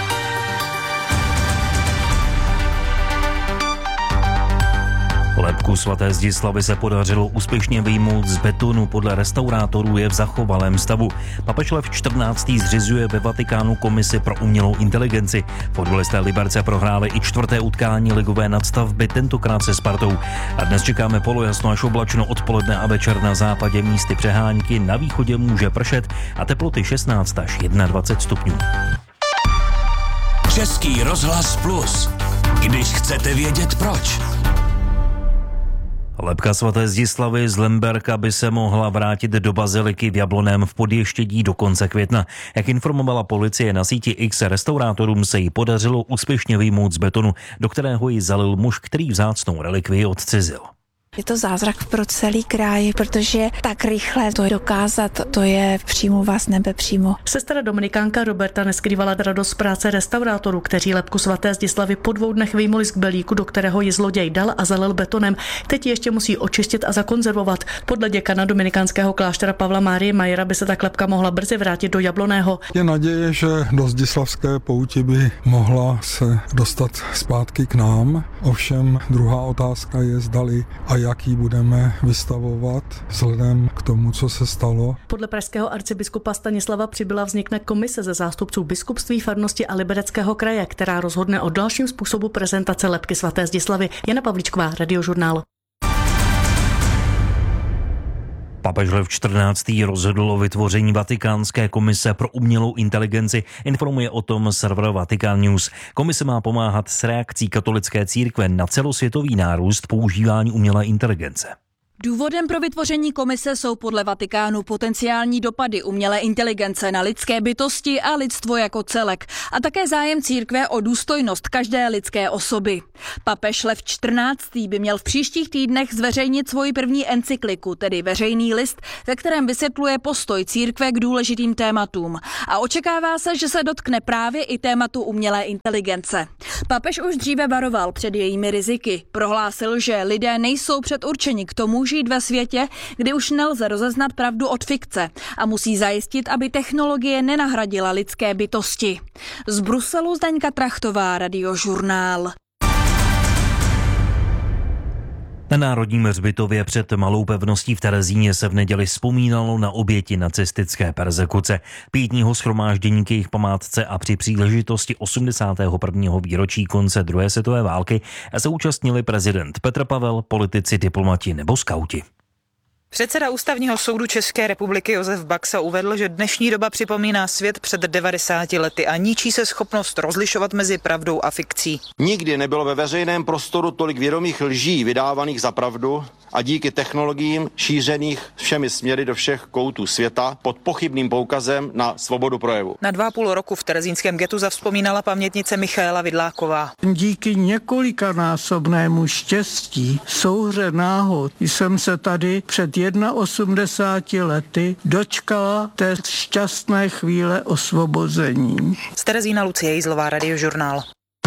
Lebku svaté Zdislavy se podařilo úspěšně vyjmout z betonu, podle restaurátorů je v zachovalém stavu. Papež Lev čtrnáctý zřizuje ve Vatikánu komisi pro umělou inteligenci. Fotbalisté Liberce prohráli i čtvrté utkání ligové nadstavby, tentokrát se Spartou. A dnes čekáme polojasno až oblačno, odpoledne a večer na západě místy přehánky, na východě může pršet a teploty šestnáct až dvacet jedna stupňů. Český rozhlas plus. Když chcete vědět proč. Lebka svaté Zdislavy z Lemberka by se mohla vrátit do baziliky v Jablonném v Podještědí do konce května. Jak informovala policie na síti X, restaurátorům se jí podařilo úspěšně vyjmout z betonu, do kterého ji zalil muž, který vzácnou relikvii odcizil. Je to zázrak pro celý kraj, protože tak rychle to dokázat, to je přímo vás nebe přímo. Sestra dominikánka Roberta neskrývala radost z práce restaurátorů, kteří lebku svaté Zdislavy po dvou dnech vyjmuli z kbelíku, do kterého ji zloděj dal a zalil betonem. Teď ji ještě musí očistit a zakonzervovat. Podle děkana dominikánského kláštera Pavla Márie Majera by se ta lebka mohla brzy vrátit do Jablonného. Je naděje, že do Zdislavské pouti by mohla se dostat zpátky k nám. Ovšem druhá otázka je, zdali a jak ji budeme vystavovat vzhledem k tomu, co se stalo. Podle pražského arcibiskupa Stanislava Přibyla vznikne komise ze zástupců biskupství, farnosti a Libereckého kraje, která rozhodne o dalším způsobu prezentace lebky svaté Zdislavy. Jana Pavlíčková, Radiožurnál. Papež Lev čtrnáctý rozhodl o vytvoření Vatikánské komise pro umělou inteligenci, informuje o tom server Vatican News. Komise má pomáhat s reakcí katolické církve na celosvětový nárůst používání umělé inteligence. Důvodem pro vytvoření komise jsou podle Vatikánu potenciální dopady umělé inteligence na lidské bytosti a lidstvo jako celek a také zájem církve o důstojnost každé lidské osoby. Papež Lev čtrnáctý by měl v příštích týdnech zveřejnit svoji první encykliku, tedy veřejný list, ve kterém vysvětluje postoj církve k důležitým tématům. A očekává se, že se dotkne právě i tématu umělé inteligence. Papež už dříve varoval před jejími riziky. Prohlásil, že lidé nejsou předurčeni k tomu, žít ve světě, kdy už nelze rozeznat pravdu od fikce a musí zajistit, aby technologie nenahradila lidské bytosti. Z Bruselu Zdeňka Trachtová, Radiožurnál. Na Národním hřbitově před Malou pevností v Terezíně se v neděli vzpomínalo na oběti nacistické perzekuce. Pětního shromáždění k jejich památce a při příležitosti osmdesátého prvního výročí konce druhé světové války se účastnili prezident Petr Pavel, politici, diplomati nebo skauti. Předseda Ústavního soudu České republiky Josef Baxa uvedl, že dnešní doba připomíná svět před devadesáti lety a ničí se schopnost rozlišovat mezi pravdou a fikcí. Nikdy nebylo ve veřejném prostoru tolik vědomých lží vydávaných za pravdu a díky technologiím šířených všemi směry do všech koutů světa pod pochybným poukazem na svobodu projevu. Na dva a půl roku v terezínském getu zavzpomínala pamětnice Michaela Vidláková. Díky několikanásobnému štěstí, souhře náhod, jsem se tady před osmdesáti jedna lety dočkala té šťastné chvíle osvobození. Z Terezína Lucie Jizlová, Radiožurnál.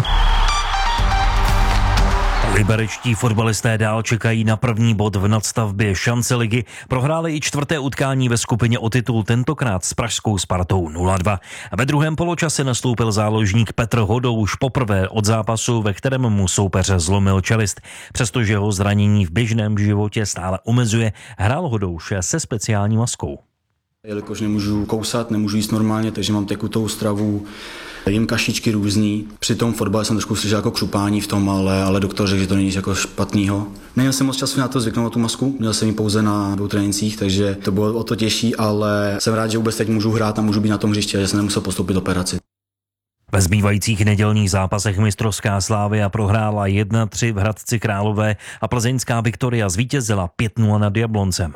Liberečtí fotbalisté dál čekají na první bod v nadstavbě šance ligy. Prohráli i čtvrté utkání ve skupině o titul, tentokrát s pražskou Spartou nula dva. Ve druhém poločase nastoupil záložník Petr Hodouš poprvé od zápasu, ve kterém mu soupeř zlomil čelist. Přestože ho zranění v běžném životě stále omezuje, hrál Hodouš se speciální maskou. Jelikož nemůžu kousat, nemůžu jíst normálně, takže mám tekutou stravu, jím kašičky různý. Při tom fotbale jsem trošku slyšel jako křupání v tom, ale, ale doktor řekl, že to není nic jako špatného. Neměl jsem moc času na to zvyknout na tu masku, měl jsem ji pouze na dvou trénincích, takže to bylo o to těžší, ale jsem rád, že vůbec teď můžu hrát a můžu být na tom hřišti, že jsem nemusel postoupit operaci. Ve zbývajících nedělních zápasech mistrovská Slavia prohrála jedna tři v Hradci Králové a plzeňská Viktoria zvítězila pět nula nad Jabloncem.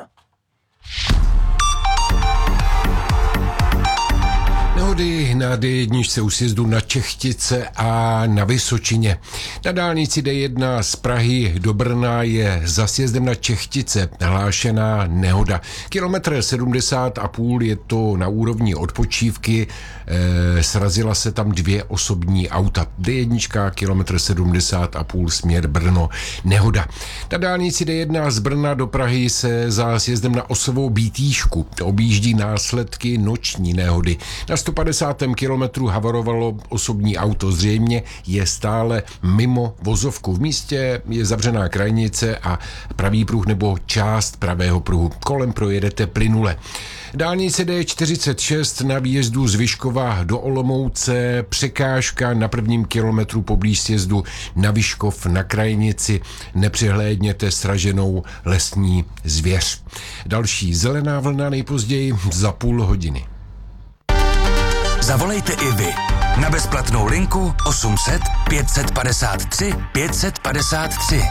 Nehody na D jedna u sjezdu na Čechtice a na Vysočině. Na dálnici D jedna z Prahy do Brna je za sjezdem na Čechtice hlášená nehoda. Kilometr sedmdesát a půl je to na úrovni odpočívky, e, srazila se tam dvě osobní auta. D jedna, kilometr sedmdesát a půl směr Brno, nehoda. Na dálnici D jedna z Brna do Prahy se za sjezdem na Osovou Bítýšku objíždí následky noční nehody. Na sto padesátém kilometru havarovalo osobní auto, zřejmě je stále mimo vozovku. V místě je zavřená krajnice a pravý pruh nebo část pravého pruhu. Kolem projedete plynule. Dálnice D čtyřicet šest na výjezdu z Vyškova do Olomouce, překážka na prvním kilometru poblíž sjezdu na Vyškov na krajnici, nepřehlédněte sraženou lesní zvěř. Další zelená vlna nejpozději za půl hodiny. Zavolejte i vy na bezplatnou linku osm set pět padesát tři pět padesát tři.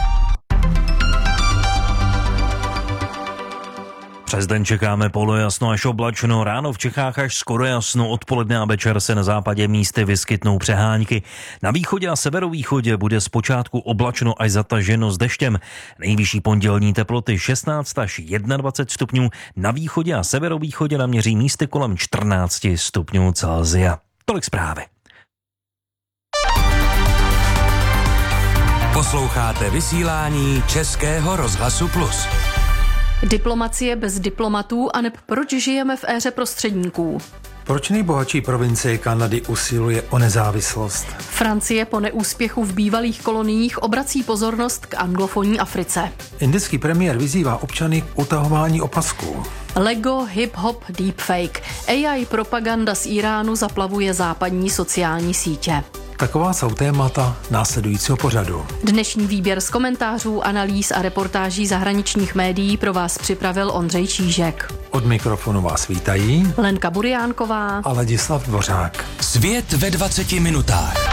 Přes den čekáme polojasno až oblačno, ráno v Čechách až skoro jasno, odpoledne a večer se na západě místy vyskytnou přehánky. Na východě a severovýchodě bude zpočátku oblačno až zataženo s deštěm. Nejvyšší pondělní teploty šestnáct až dvacet jedna stupňů, na východě a severovýchodě naměří místy kolem čtrnáct stupňů Celsia. Tolik zprávy. Posloucháte vysílání Českého rozhlasu Plus. Diplomacie bez diplomatů, aneb proč žijeme v éře prostředníků? Proč nejbohatší provincie Kanady usiluje o nezávislost? Francie po neúspěchu v bývalých koloniích obrací pozornost k anglofonní Africe. Indický premiér vyzývá občany k utahování opasků. Lego, hip-hop, deepfake. A I propaganda z Iránu zaplavuje západní sociální sítě. Taková jsou témata následujícího pořadu. Dnešní výběr z komentářů, analýz a reportáží zahraničních médií pro vás připravil Ondřej Čížek. Od mikrofonu vás vítají Lenka Buriánková a Ladislav Dvořák. Svět ve dvaceti minutách.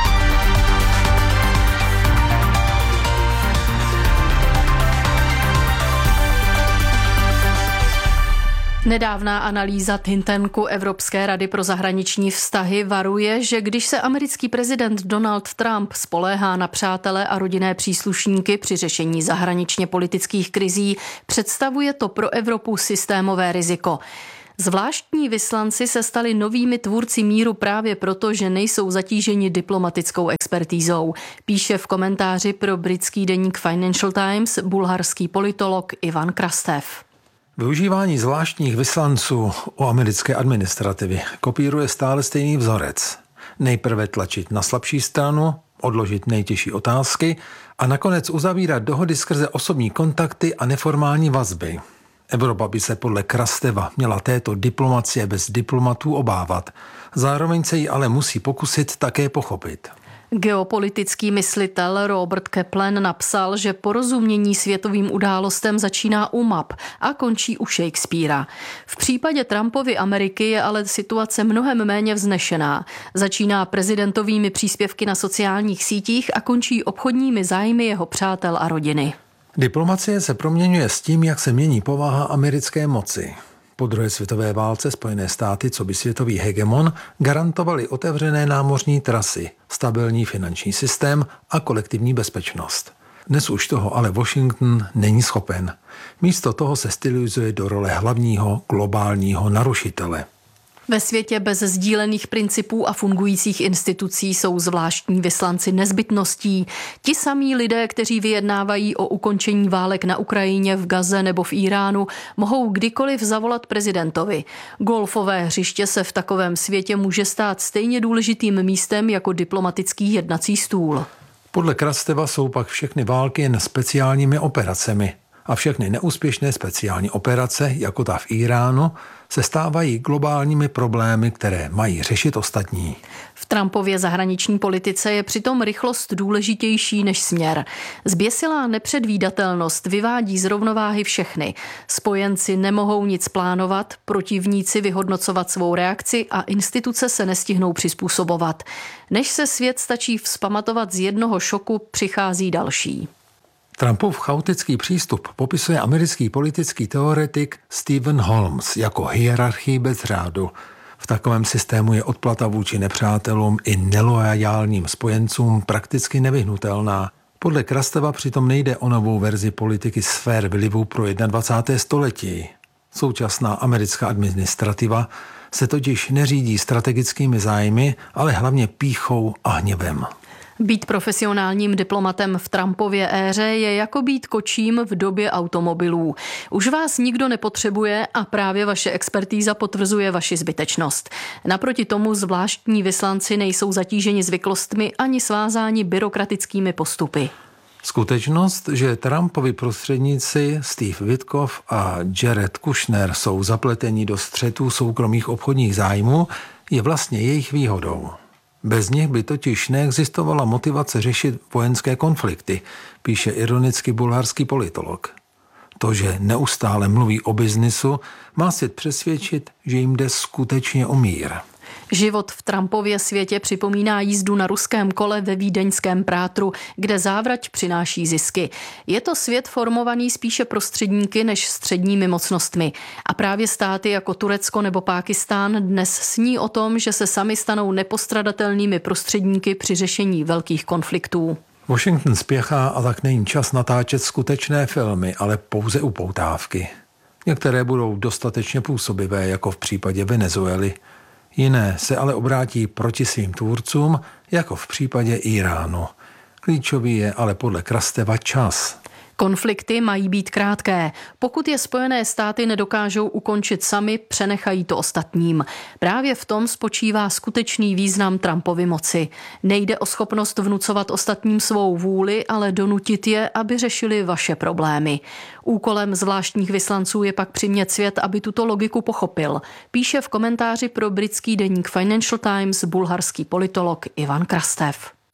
Nedávná analýza think tanku Evropské rady pro zahraniční vztahy varuje, že když se americký prezident Donald Trump spoléhá na přátele a rodinné příslušníky při řešení zahraničně politických krizí, představuje to pro Evropu systémové riziko. Zvláštní vyslanci se stali novými tvůrci míru právě proto, že nejsou zatíženi diplomatickou expertízou, píše v komentáři pro britský deník Financial Times bulharský politolog Ivan Krastev. Využívání zvláštních vyslanců u americké administrativy kopíruje stále stejný vzorec. Nejprve tlačit na slabší stranu, odložit nejtěžší otázky a nakonec uzavírat dohody skrze osobní kontakty a neformální vazby. Evropa by se podle Krasteva měla této diplomacie bez diplomatů obávat. Zároveň se jí ale musí pokusit také pochopit. Geopolitický myslitel Robert Kaplan napsal, že porozumění světovým událostem začíná u map a končí u Shakespearea. V případě Trumpovy Ameriky je ale situace mnohem méně vznešená. Začíná prezidentovými příspěvky na sociálních sítích a končí obchodními zájmy jeho přátel a rodiny. Diplomacie se proměňuje s tím, jak se mění povaha americké moci. Po druhé světové válce Spojené státy, coby světový hegemon, garantovali otevřené námořní trasy, stabilní finanční systém a kolektivní bezpečnost. Dnes už toho ale Washington není schopen. Místo toho se stylizuje do role hlavního globálního narušitele. Ve světě bez sdílených principů a fungujících institucí jsou zvláštní vyslanci nezbytností. Ti samí lidé, kteří vyjednávají o ukončení válek na Ukrajině, v Gaze nebo v Iránu, mohou kdykoliv zavolat prezidentovi. Golfové hřiště se v takovém světě může stát stejně důležitým místem jako diplomatický jednací stůl. Podle Krasteva jsou pak všechny války jen speciálními operacemi. A všechny neúspěšné speciální operace, jako ta v Iránu, se stávají globálními problémy, které mají řešit ostatní. V Trumpově zahraniční politice je přitom rychlost důležitější než směr. Zběsilá nepředvídatelnost vyvádí z rovnováhy všechny. Spojenci nemohou nic plánovat, protivníci vyhodnocovat svou reakci a instituce se nestihnou přizpůsobovat. Než se svět stačí vzpamatovat z jednoho šoku, přichází další. Trumpův chaotický přístup popisuje americký politický teoretik Stephen Holmes jako hierarchii bez řádu. V takovém systému je odplata vůči nepřátelům i neloajálním spojencům prakticky nevyhnutelná. Podle Krasteva přitom nejde o novou verzi politiky sfér vlivu pro dvacátého prvního století. Současná americká administrativa se totiž neřídí strategickými zájmy, ale hlavně pýchou a hněvem. Být profesionálním diplomatem v Trumpově éře je jako být kočím v době automobilů. Už vás nikdo nepotřebuje a právě vaše expertíza potvrzuje vaši zbytečnost. Naproti tomu zvláštní vyslanci nejsou zatíženi zvyklostmi ani svázáni byrokratickými postupy. Skutečnost, že Trumpovi prostředníci Steve Witkoff a Jared Kushner jsou zapleteni do střetů soukromých obchodních zájmů, je vlastně jejich výhodou. Bez nich by totiž neexistovala motivace řešit vojenské konflikty, píše ironicky bulharský politolog. To, že neustále mluví o biznisu, má svět přesvědčit, že jim jde skutečně o mír. Život v Trumpově světě připomíná jízdu na ruském kole ve vídeňském prátru, kde závrať přináší zisky. Je to svět formovaný spíše prostředníky než středními mocnostmi. A právě státy jako Turecko nebo Pákistán dnes sní o tom, že se sami stanou nepostradatelnými prostředníky při řešení velkých konfliktů. Washington spěchá a tak není čas natáčet skutečné filmy, ale pouze upoutávky. Některé budou dostatečně působivé, jako v případě Venezuely. Jiné se ale obrátí proti svým tvůrcům, jako v případě Iránu. Klíčový je ale podle Krasteva čas. Konflikty mají být krátké. Pokud je Spojené státy nedokážou ukončit sami, přenechají to ostatním. Právě v tom spočívá skutečný význam Trumpovy moci. Nejde o schopnost vnucovat ostatním svou vůli, ale donutit je, aby řešili vaše problémy. Úkolem zvláštních vyslanců je pak přimět svět, aby tuto logiku pochopil. Píše v komentáři pro britský deník Financial Times bulharský politolog Ivan Krastev.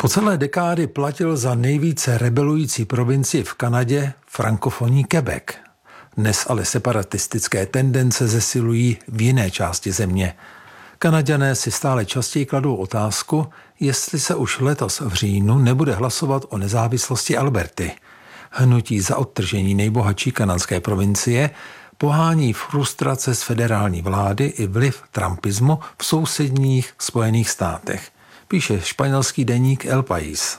Po celé dekády platil za nejvíce rebelující provincii v Kanadě frankofonní Quebec. Dnes ale separatistické tendence zesilují v jiné části země. Kanaďané si stále častěji kladou otázku, jestli se už letos v říjnu nebude hlasovat o nezávislosti Alberty. Hnutí za odtržení nejbohatší kanadské provincie pohání frustrace z federální vlády i vliv trumpismu v sousedních Spojených státech, píše španělský deník El País.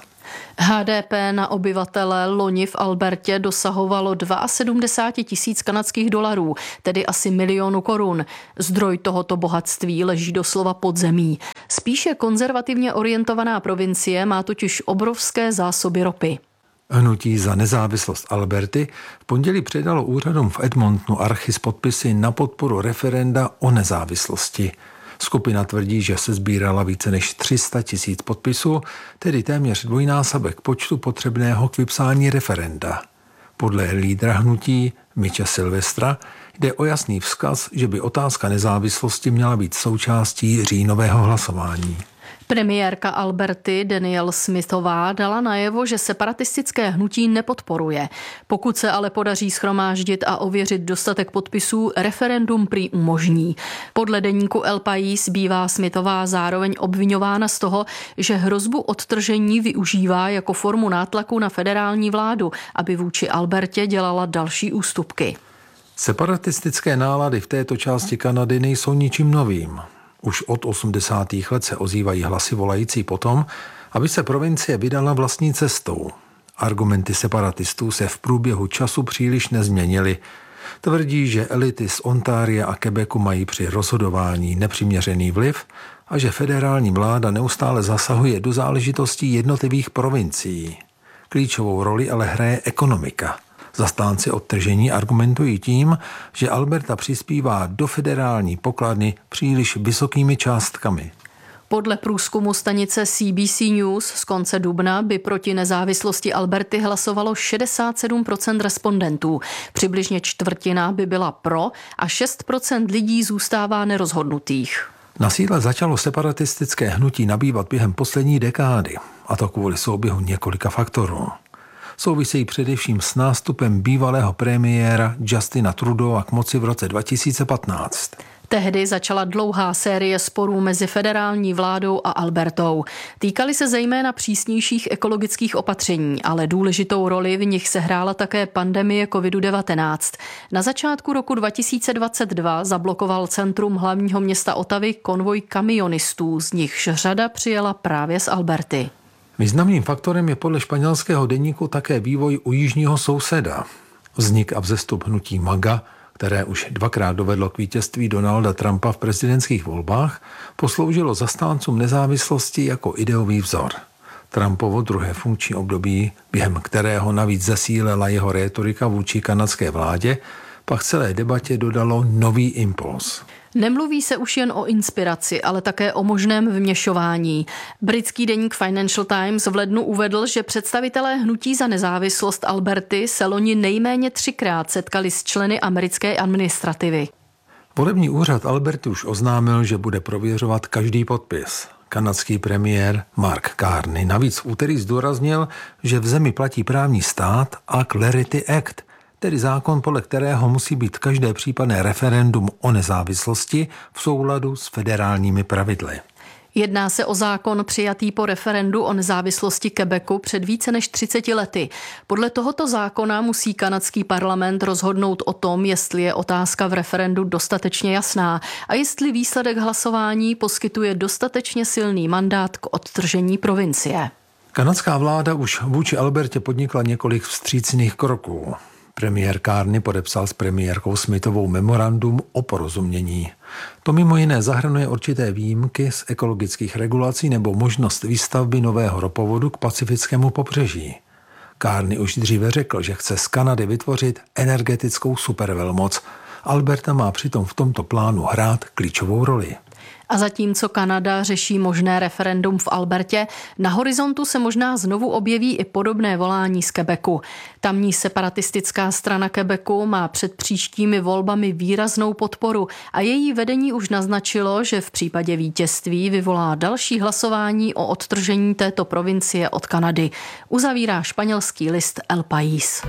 H D P na obyvatele loni v Albertě dosahovalo sedmdesát dva tisíc kanadských dolarů, tedy asi milionu korun. Zdroj tohoto bohatství leží doslova pod zemí. Spíše konzervativně orientovaná provincie má totiž obrovské zásoby ropy. Hnutí za nezávislost Alberty v pondělí předalo úřadům v Edmontonu archy s podpisy na podporu referenda o nezávislosti. Skupina tvrdí, že se sbírala více než tři sta tisíc podpisů, tedy téměř dvojnásobek počtu potřebného k vypsání referenda. Podle lídra hnutí Mitcha Silvestra jde o jasný vzkaz, že by otázka nezávislosti měla být součástí říjnového hlasování. Premiérka Alberty Danielle Smithová dala najevo, že separatistické hnutí nepodporuje. Pokud se ale podaří shromáždit a ověřit dostatek podpisů, referendum prý umožní. Podle deníku El País bývá Smithová zároveň obviňována z toho, že hrozbu odtržení využívá jako formu nátlaku na federální vládu, aby vůči Albertě dělala další ústupky. Separatistické nálady v této části Kanady nejsou ničím novým. Už od osmdesátých let se ozývají hlasy volající potom, aby se provincie vydala vlastní cestou. Argumenty separatistů se v průběhu času příliš nezměnily. Tvrdí, že elity z Ontária a Quebecu mají při rozhodování nepřiměřený vliv a že federální vláda neustále zasahuje do záležitostí jednotlivých provincií. Klíčovou roli ale hraje ekonomika. Zastánci odtržení argumentují tím, že Alberta přispívá do federální pokladny příliš vysokými částkami. Podle průzkumu stanice C B C News z konce dubna by proti nezávislosti Alberty hlasovalo šedesát sedm procent respondentů. Přibližně čtvrtina by byla pro a šest procent lidí zůstává nerozhodnutých. Na síle začalo separatistické hnutí nabývat během poslední dekády, a to kvůli souběhu několika faktorů. Souvisejí především s nástupem bývalého premiéra Justina Trudeau k moci v roce dva tisíce patnáct. Tehdy začala dlouhá série sporů mezi federální vládou a Albertou. Týkaly se zejména přísnějších ekologických opatření, ale důležitou roli v nich sehrála také pandemie kovid devatenáct. Na začátku roku dva tisíce dvacet dva zablokoval centrum hlavního města Ottavy konvoj kamionistů, z nichž řada přijela právě z Alberty. Významným faktorem je podle španělského deníku také vývoj u jižního souseda. Vznik a vzestup hnutí MAGA, které už dvakrát dovedlo k vítězství Donalda Trumpa v prezidentských volbách, posloužilo zastáncům nezávislosti jako ideový vzor. Trumpovo druhé funkční období, během kterého navíc zesílila jeho rétorika vůči kanadské vládě, pak celé debatě dodalo nový impuls. Nemluví se už jen o inspiraci, ale také o možném vměšování. Britský deník Financial Times v lednu uvedl, že představitelé hnutí za nezávislost Alberty se loni nejméně třikrát setkali s členy americké administrativy. Volební úřad Alberty už oznámil, že bude prověřovat každý podpis. Kanadský premiér Mark Carney navíc v úterý zdůraznil, že v zemi platí právní stát a Clarity Act, tedy zákon, podle kterého musí být každé případné referendum o nezávislosti v souladu s federálními pravidly. Jedná se o zákon přijatý po referendu o nezávislosti Quebecu před více než třiceti lety. Podle tohoto zákona musí kanadský parlament rozhodnout o tom, jestli je otázka v referendu dostatečně jasná a jestli výsledek hlasování poskytuje dostatečně silný mandát k odtržení provincie. Kanadská vláda už vůči Albertě podnikla několik vstřícných kroků. Premiér Carney podepsal s premiérkou Smithovou memorandum o porozumění. To mimo jiné zahrnuje určité výjimky z ekologických regulací nebo možnost výstavby nového ropovodu k pacifickému pobřeží. Carney už dříve řekl, že chce z Kanady vytvořit energetickou supervelmoc. Alberta má přitom v tomto plánu hrát klíčovou roli. A zatímco Kanada řeší možné referendum v Albertě, na horizontu se možná znovu objeví i podobné volání z Quebecu. Tamní separatistická strana Quebecu má před příštími volbami výraznou podporu a její vedení už naznačilo, že v případě vítězství vyvolá další hlasování o odtržení této provincie od Kanady. Uzavírá španělský list El País.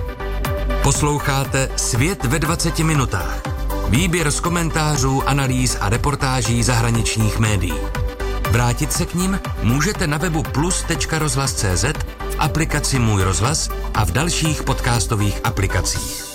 Posloucháte Svět ve dvaceti minutách. Výběr z komentářů, analýz a reportáží zahraničních médií. Vrátit se k nim můžete na webu plus tečka rozhlas tečka cé zet, v aplikaci Můj rozhlas a v dalších podcastových aplikacích.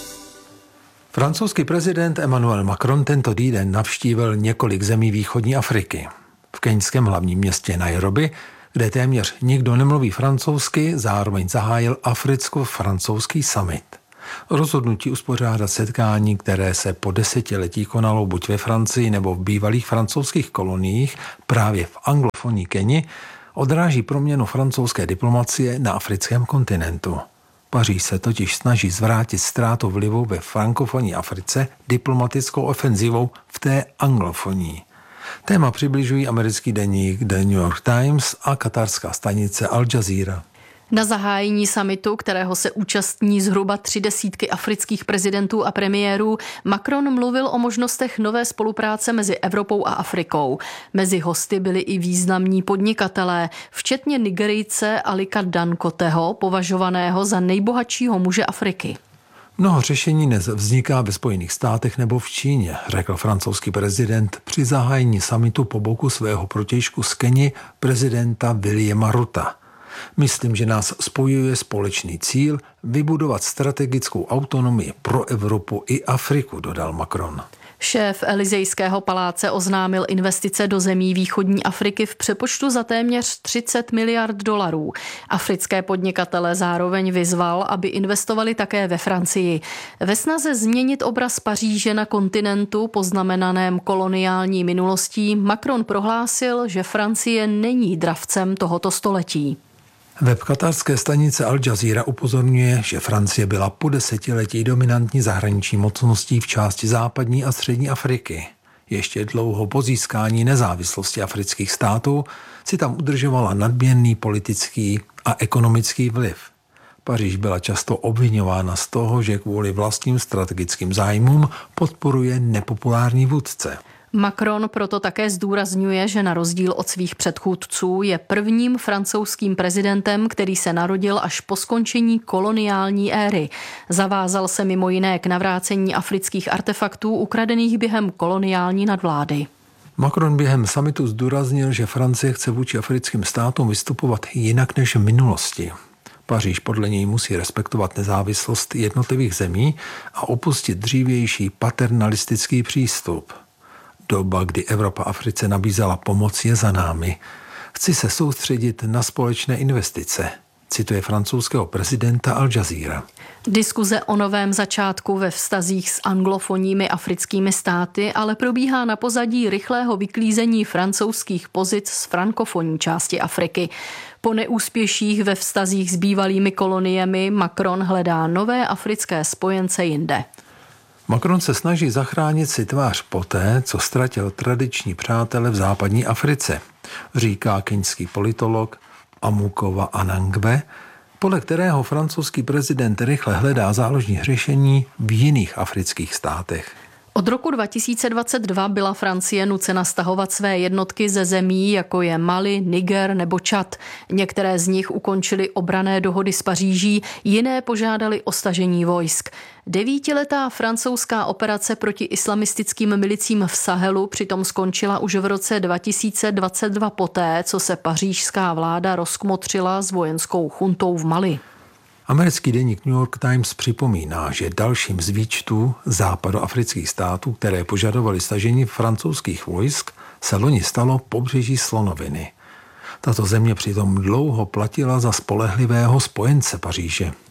Francouzský prezident Emmanuel Macron tento týden navštívil několik zemí východní Afriky. V keňském hlavním městě Nairobi, kde téměř nikdo nemluví francouzsky, zároveň zahájil africko-francouzský summit. Rozhodnutí uspořádat setkání, které se po desetiletí konalo buď ve Francii nebo v bývalých francouzských koloniích, právě v anglofonní Keni, odráží proměnu francouzské diplomacie na africkém kontinentu. Paříž se totiž snaží zvrátit ztrátu vlivu ve frankofonní Africe diplomatickou ofenzivou v té anglofonní. Téma přibližují americký deník The New York Times a katarská stanice Al Jazeera. Na zahájení summitu, kterého se účastní zhruba tři desítky afrických prezidentů a premiérů, Macron mluvil o možnostech nové spolupráce mezi Evropou a Afrikou. Mezi hosty byli i významní podnikatelé, včetně Nigerijce Alika Dangoteho, považovaného za nejbohatšího muže Afriky. Mnoho řešení dnes vzniká ve Spojených státech nebo v Číně, řekl francouzský prezident při zahájení summitu po boku svého protějšku z Keni, prezidenta Williama Ruta. Myslím, že nás spojuje společný cíl vybudovat strategickou autonomii pro Evropu i Afriku, dodal Macron. Šéf Elizejského paláce oznámil investice do zemí východní Afriky v přepočtu za téměř třicet miliard dolarů. Africké podnikatele zároveň vyzval, aby investovali také ve Francii. Ve snaze změnit obraz Paříže na kontinentu poznamenaném koloniální minulostí Macron prohlásil, že Francie není dravcem tohoto století. Web katarské stanice Al Jazeera upozorňuje, že Francie byla po desetiletí dominantní zahraniční mocností v části západní a střední Afriky. Ještě dlouho po získání nezávislosti afrických států si tam udržovala nadměrný politický a ekonomický vliv. Paříž byla často obviňována z toho, že kvůli vlastním strategickým zájmům podporuje nepopulární vůdce. Macron proto také zdůrazňuje, že na rozdíl od svých předchůdců je prvním francouzským prezidentem, který se narodil až po skončení koloniální éry. Zavázal se mimo jiné k navrácení afrických artefaktů ukradených během koloniální nadvlády. Macron během summitu zdůraznil, že Francie chce vůči africkým státům vystupovat jinak než v minulosti. Paříž podle něj musí respektovat nezávislost jednotlivých zemí a opustit dřívější paternalistický přístup. Doba, kdy Evropa Africe nabízela pomoc, je za námi. Chci se soustředit na společné investice, cituje francouzského prezidenta Al Jazeera. Diskuze o novém začátku ve vztazích s anglofonními africkými státy ale probíhá na pozadí rychlého vyklízení francouzských pozic z frankofonní části Afriky. Po neúspěších ve vztazích s bývalými koloniemi Macron hledá nové africké spojence jinde. Macron se snaží zachránit si tvář poté, co ztratil tradiční přátele v západní Africe, říká keňský politolog Amukova Anangwe, podle kterého francouzský prezident rychle hledá záložní řešení v jiných afrických státech. Od roku dva tisíce dvacet dva byla Francie nucena stahovat své jednotky ze zemí, jako je Mali, Niger nebo Čad. Některé z nich ukončily obranné dohody s Paříží, jiné požádali o stažení vojsk. Devítiletá francouzská operace proti islamistickým milicím v Sahelu přitom skončila už v roce dva tisíce dvacet dva poté, co se pařížská vláda rozkmotřila s vojenskou chuntou v Mali. Americký deník New York Times připomíná, že dalším z výčtů západoafrických států, které požadovaly stažení francouzských vojsk, se loni stalo pobřeží Slonoviny. Tato země přitom dlouho platila za spolehlivého spojence Paříže.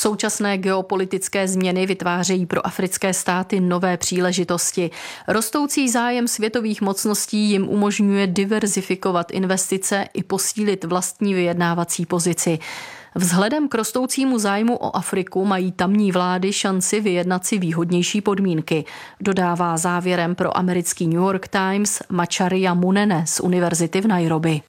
Současné geopolitické změny vytvářejí pro africké státy nové příležitosti. Rostoucí zájem světových mocností jim umožňuje diverzifikovat investice i posílit vlastní vyjednávací pozici. Vzhledem k rostoucímu zájmu o Afriku mají tamní vlády šanci vyjednat si výhodnější podmínky, dodává závěrem pro americký New York Times Macharia Munene z univerzity v Nairobi.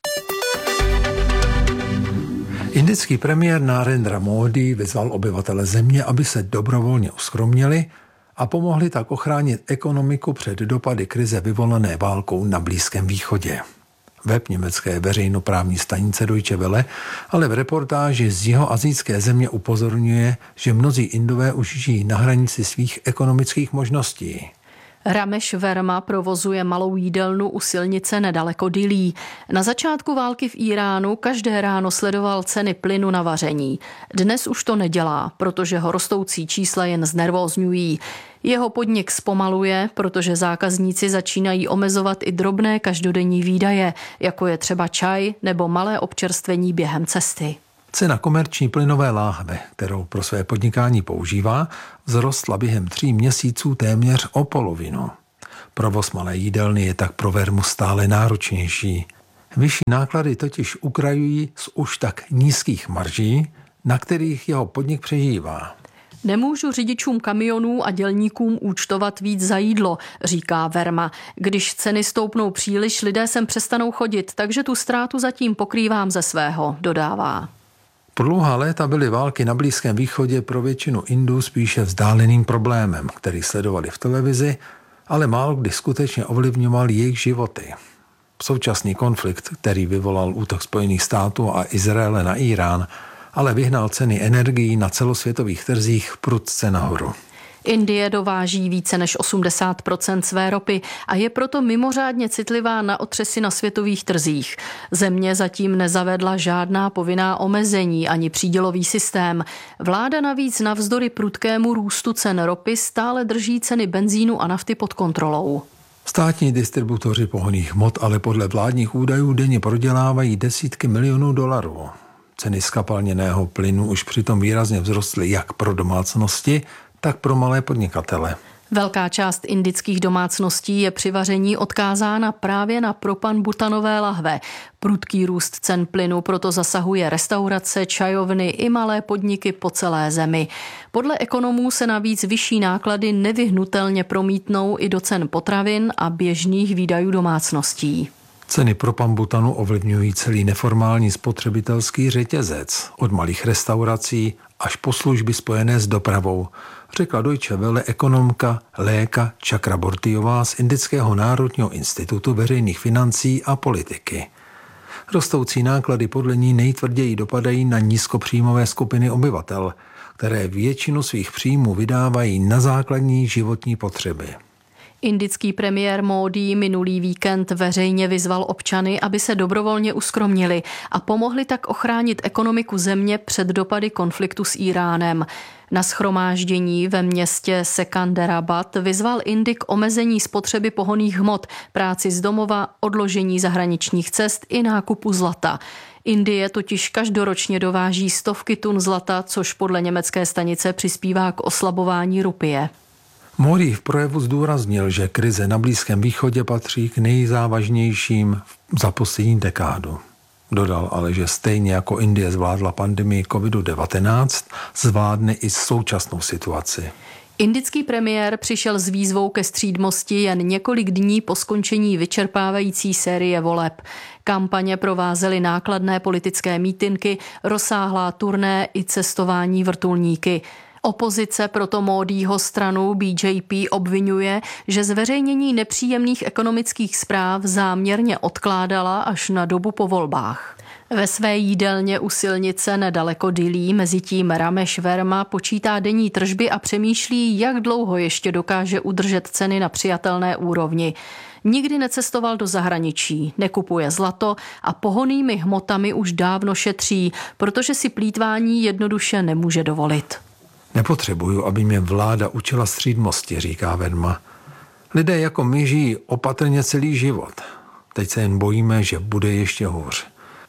Indický premiér Narendra Modi vyzval obyvatele země, aby se dobrovolně uskromnili a pomohli tak ochránit ekonomiku před dopady krize vyvolané válkou na Blízkém východě. Web německé veřejnoprávní stanice Deutsche Welle ale v reportáži z jihoasijské země upozorňuje, že mnozí Indové už žijí na hranici svých ekonomických možností. Ramesh Verma provozuje malou jídelnu u silnice nedaleko Dillí. Na začátku války v Iránu každé ráno sledoval ceny plynu na vaření. Dnes už to nedělá, protože ho rostoucí čísla jen znervózňují. Jeho podnik zpomaluje, protože zákazníci začínají omezovat i drobné každodenní výdaje, jako je třeba čaj nebo malé občerstvení během cesty. Cena komerční plynové láhve, kterou pro své podnikání používá, vzrostla během tří měsíců téměř o polovinu. Provoz malé jídelny je tak pro Vermu stále náročnější. Vyšší náklady totiž ukrajují z už tak nízkých marží, na kterých jeho podnik přežívá. Nemůžu řidičům kamionů a dělníkům účtovat víc za jídlo, říká Verma. Když ceny stoupnou příliš, lidé sem přestanou chodit, takže tu ztrátu zatím pokrývám ze svého, dodává. Po dlouhá léta byly války na Blízkém východě pro většinu Indů spíše vzdáleným problémem, který sledovali v televizi, ale málo kdy skutečně ovlivňoval jejich životy. Současný konflikt, který vyvolal útok Spojených států a Izraele na Irán, ale vyhnal ceny energií na celosvětových trzích prudce nahoru. Indie dováží více než osmdesát procent své ropy a je proto mimořádně citlivá na otřesy na světových trzích. Země zatím nezavedla žádná povinná omezení ani přídělový systém. Vláda navíc navzdory prudkému růstu cen ropy stále drží ceny benzínu a nafty pod kontrolou. Státní distributoři pohonných hmot ale podle vládních údajů denně prodělávají desítky milionů dolarů. Ceny skapalněného plynu už přitom výrazně vzrostly jak pro domácnosti, tak pro malé podnikatele. Velká část indických domácností je při vaření odkázána právě na propan-butanové lahve. Prudký růst cen plynu proto zasahuje restaurace, čajovny i malé podniky po celé zemi. Podle ekonomů se navíc vyšší náklady nevyhnutelně promítnou i do cen potravin a běžných výdajů domácností. Ceny propan-butanu ovlivňují celý neformální spotřebitelský řetězec, od malých restaurací až po služby spojené s dopravou, řekla Deutsche Welle ekonomka Léka Chakrabortyová z Indického národního institutu veřejných financí a politiky. Rostoucí náklady podle ní nejtvrději dopadají na nízkopříjmové skupiny obyvatel, které většinu svých příjmů vydávají na základní životní potřeby. Indický premiér Modi minulý víkend veřejně vyzval občany, aby se dobrovolně uskromnili a pomohli tak ochránit ekonomiku země před dopady konfliktu s Iránem. Na shromáždění ve městě Sekanderabad vyzval Indy k omezení spotřeby pohonných hmot, práci z domova, odložení zahraničních cest i nákupu zlata. Indie totiž každoročně dováží stovky tun zlata, což podle německé stanice přispívá k oslabování rupie. Modi v projevu zdůraznil, že krize na Blízkém východě patří k nejzávažnějším za poslední dekádu. Dodal ale, že stejně jako Indie zvládla pandemii kovid devatenáct, zvládne i současnou situaci. Indický premiér přišel s výzvou ke střídmosti jen několik dní po skončení vyčerpávající série voleb. Kampaně provázely nákladné politické mítinky, rozsáhlá turné i cestování vrtulníky. Opozice proto Modího stranu B J P obvinuje, že zveřejnění nepříjemných ekonomických zpráv záměrně odkládala až na dobu po volbách. Ve své jídelně u silnice nedaleko Dillí mezitím Ramesh Verma počítá denní tržby a přemýšlí, jak dlouho ještě dokáže udržet ceny na přijatelné úrovni. Nikdy necestoval do zahraničí, nekupuje zlato a pohonnými hmotami už dávno šetří, protože si plýtvání jednoduše nemůže dovolit. Nepotřebuju, aby mě vláda učila střídmosti, říká Verma. Lidé jako my žijí opatrně celý život. Teď se jen bojíme, že bude ještě hůř.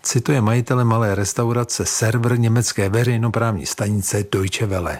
cituje majitele malé restaurace server německé veřejnoprávní stanice Deutsche Welle.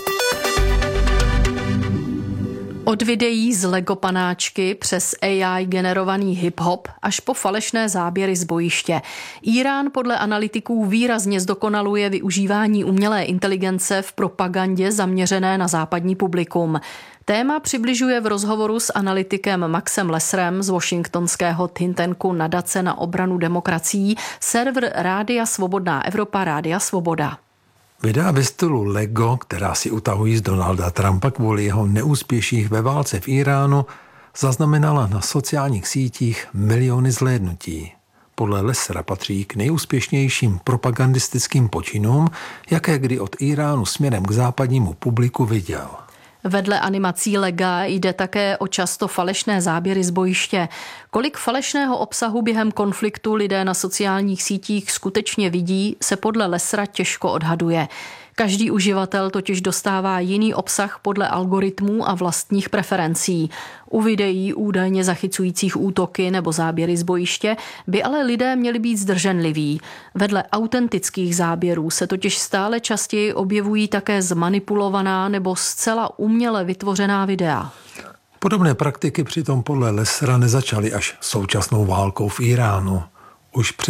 Od videí z Lego panáčky přes A I generovaný hip-hop až po falešné záběry z bojiště. Írán podle analytiků výrazně zdokonaluje využívání umělé inteligence v propagandě zaměřené na západní publikum. Téma přibližuje v rozhovoru s analytikem Maxem Lesserem z washingtonského think tanku Nadace na obranu demokracií server Rádia Svobodná Evropa Rádia Svoboda. Videa ve stylu Lego, která si utahují z Donalda Trumpa kvůli jeho neúspěších ve válce v Iránu, zaznamenala na sociálních sítích miliony zhlédnutí. Podle Lessera patří k nejúspěšnějším propagandistickým počinům, jaké kdy od Iránu směrem k západnímu publiku viděl. Vedle animací Lega jde také o často falešné záběry z bojiště. Kolik falešného obsahu během konfliktu lidé na sociálních sítích skutečně vidí, se podle Lessera těžko odhaduje. Každý uživatel totiž dostává jiný obsah podle algoritmů a vlastních preferencí. U videí údajně zachycujících útoky nebo záběry z bojiště by ale lidé měli být zdrženliví. Vedle autentických záběrů se totiž stále častěji objevují také zmanipulovaná nebo zcela uměle vytvořená videa. Podobné praktiky přitom podle Lessera nezačaly až současnou válkou v Iránu. Už před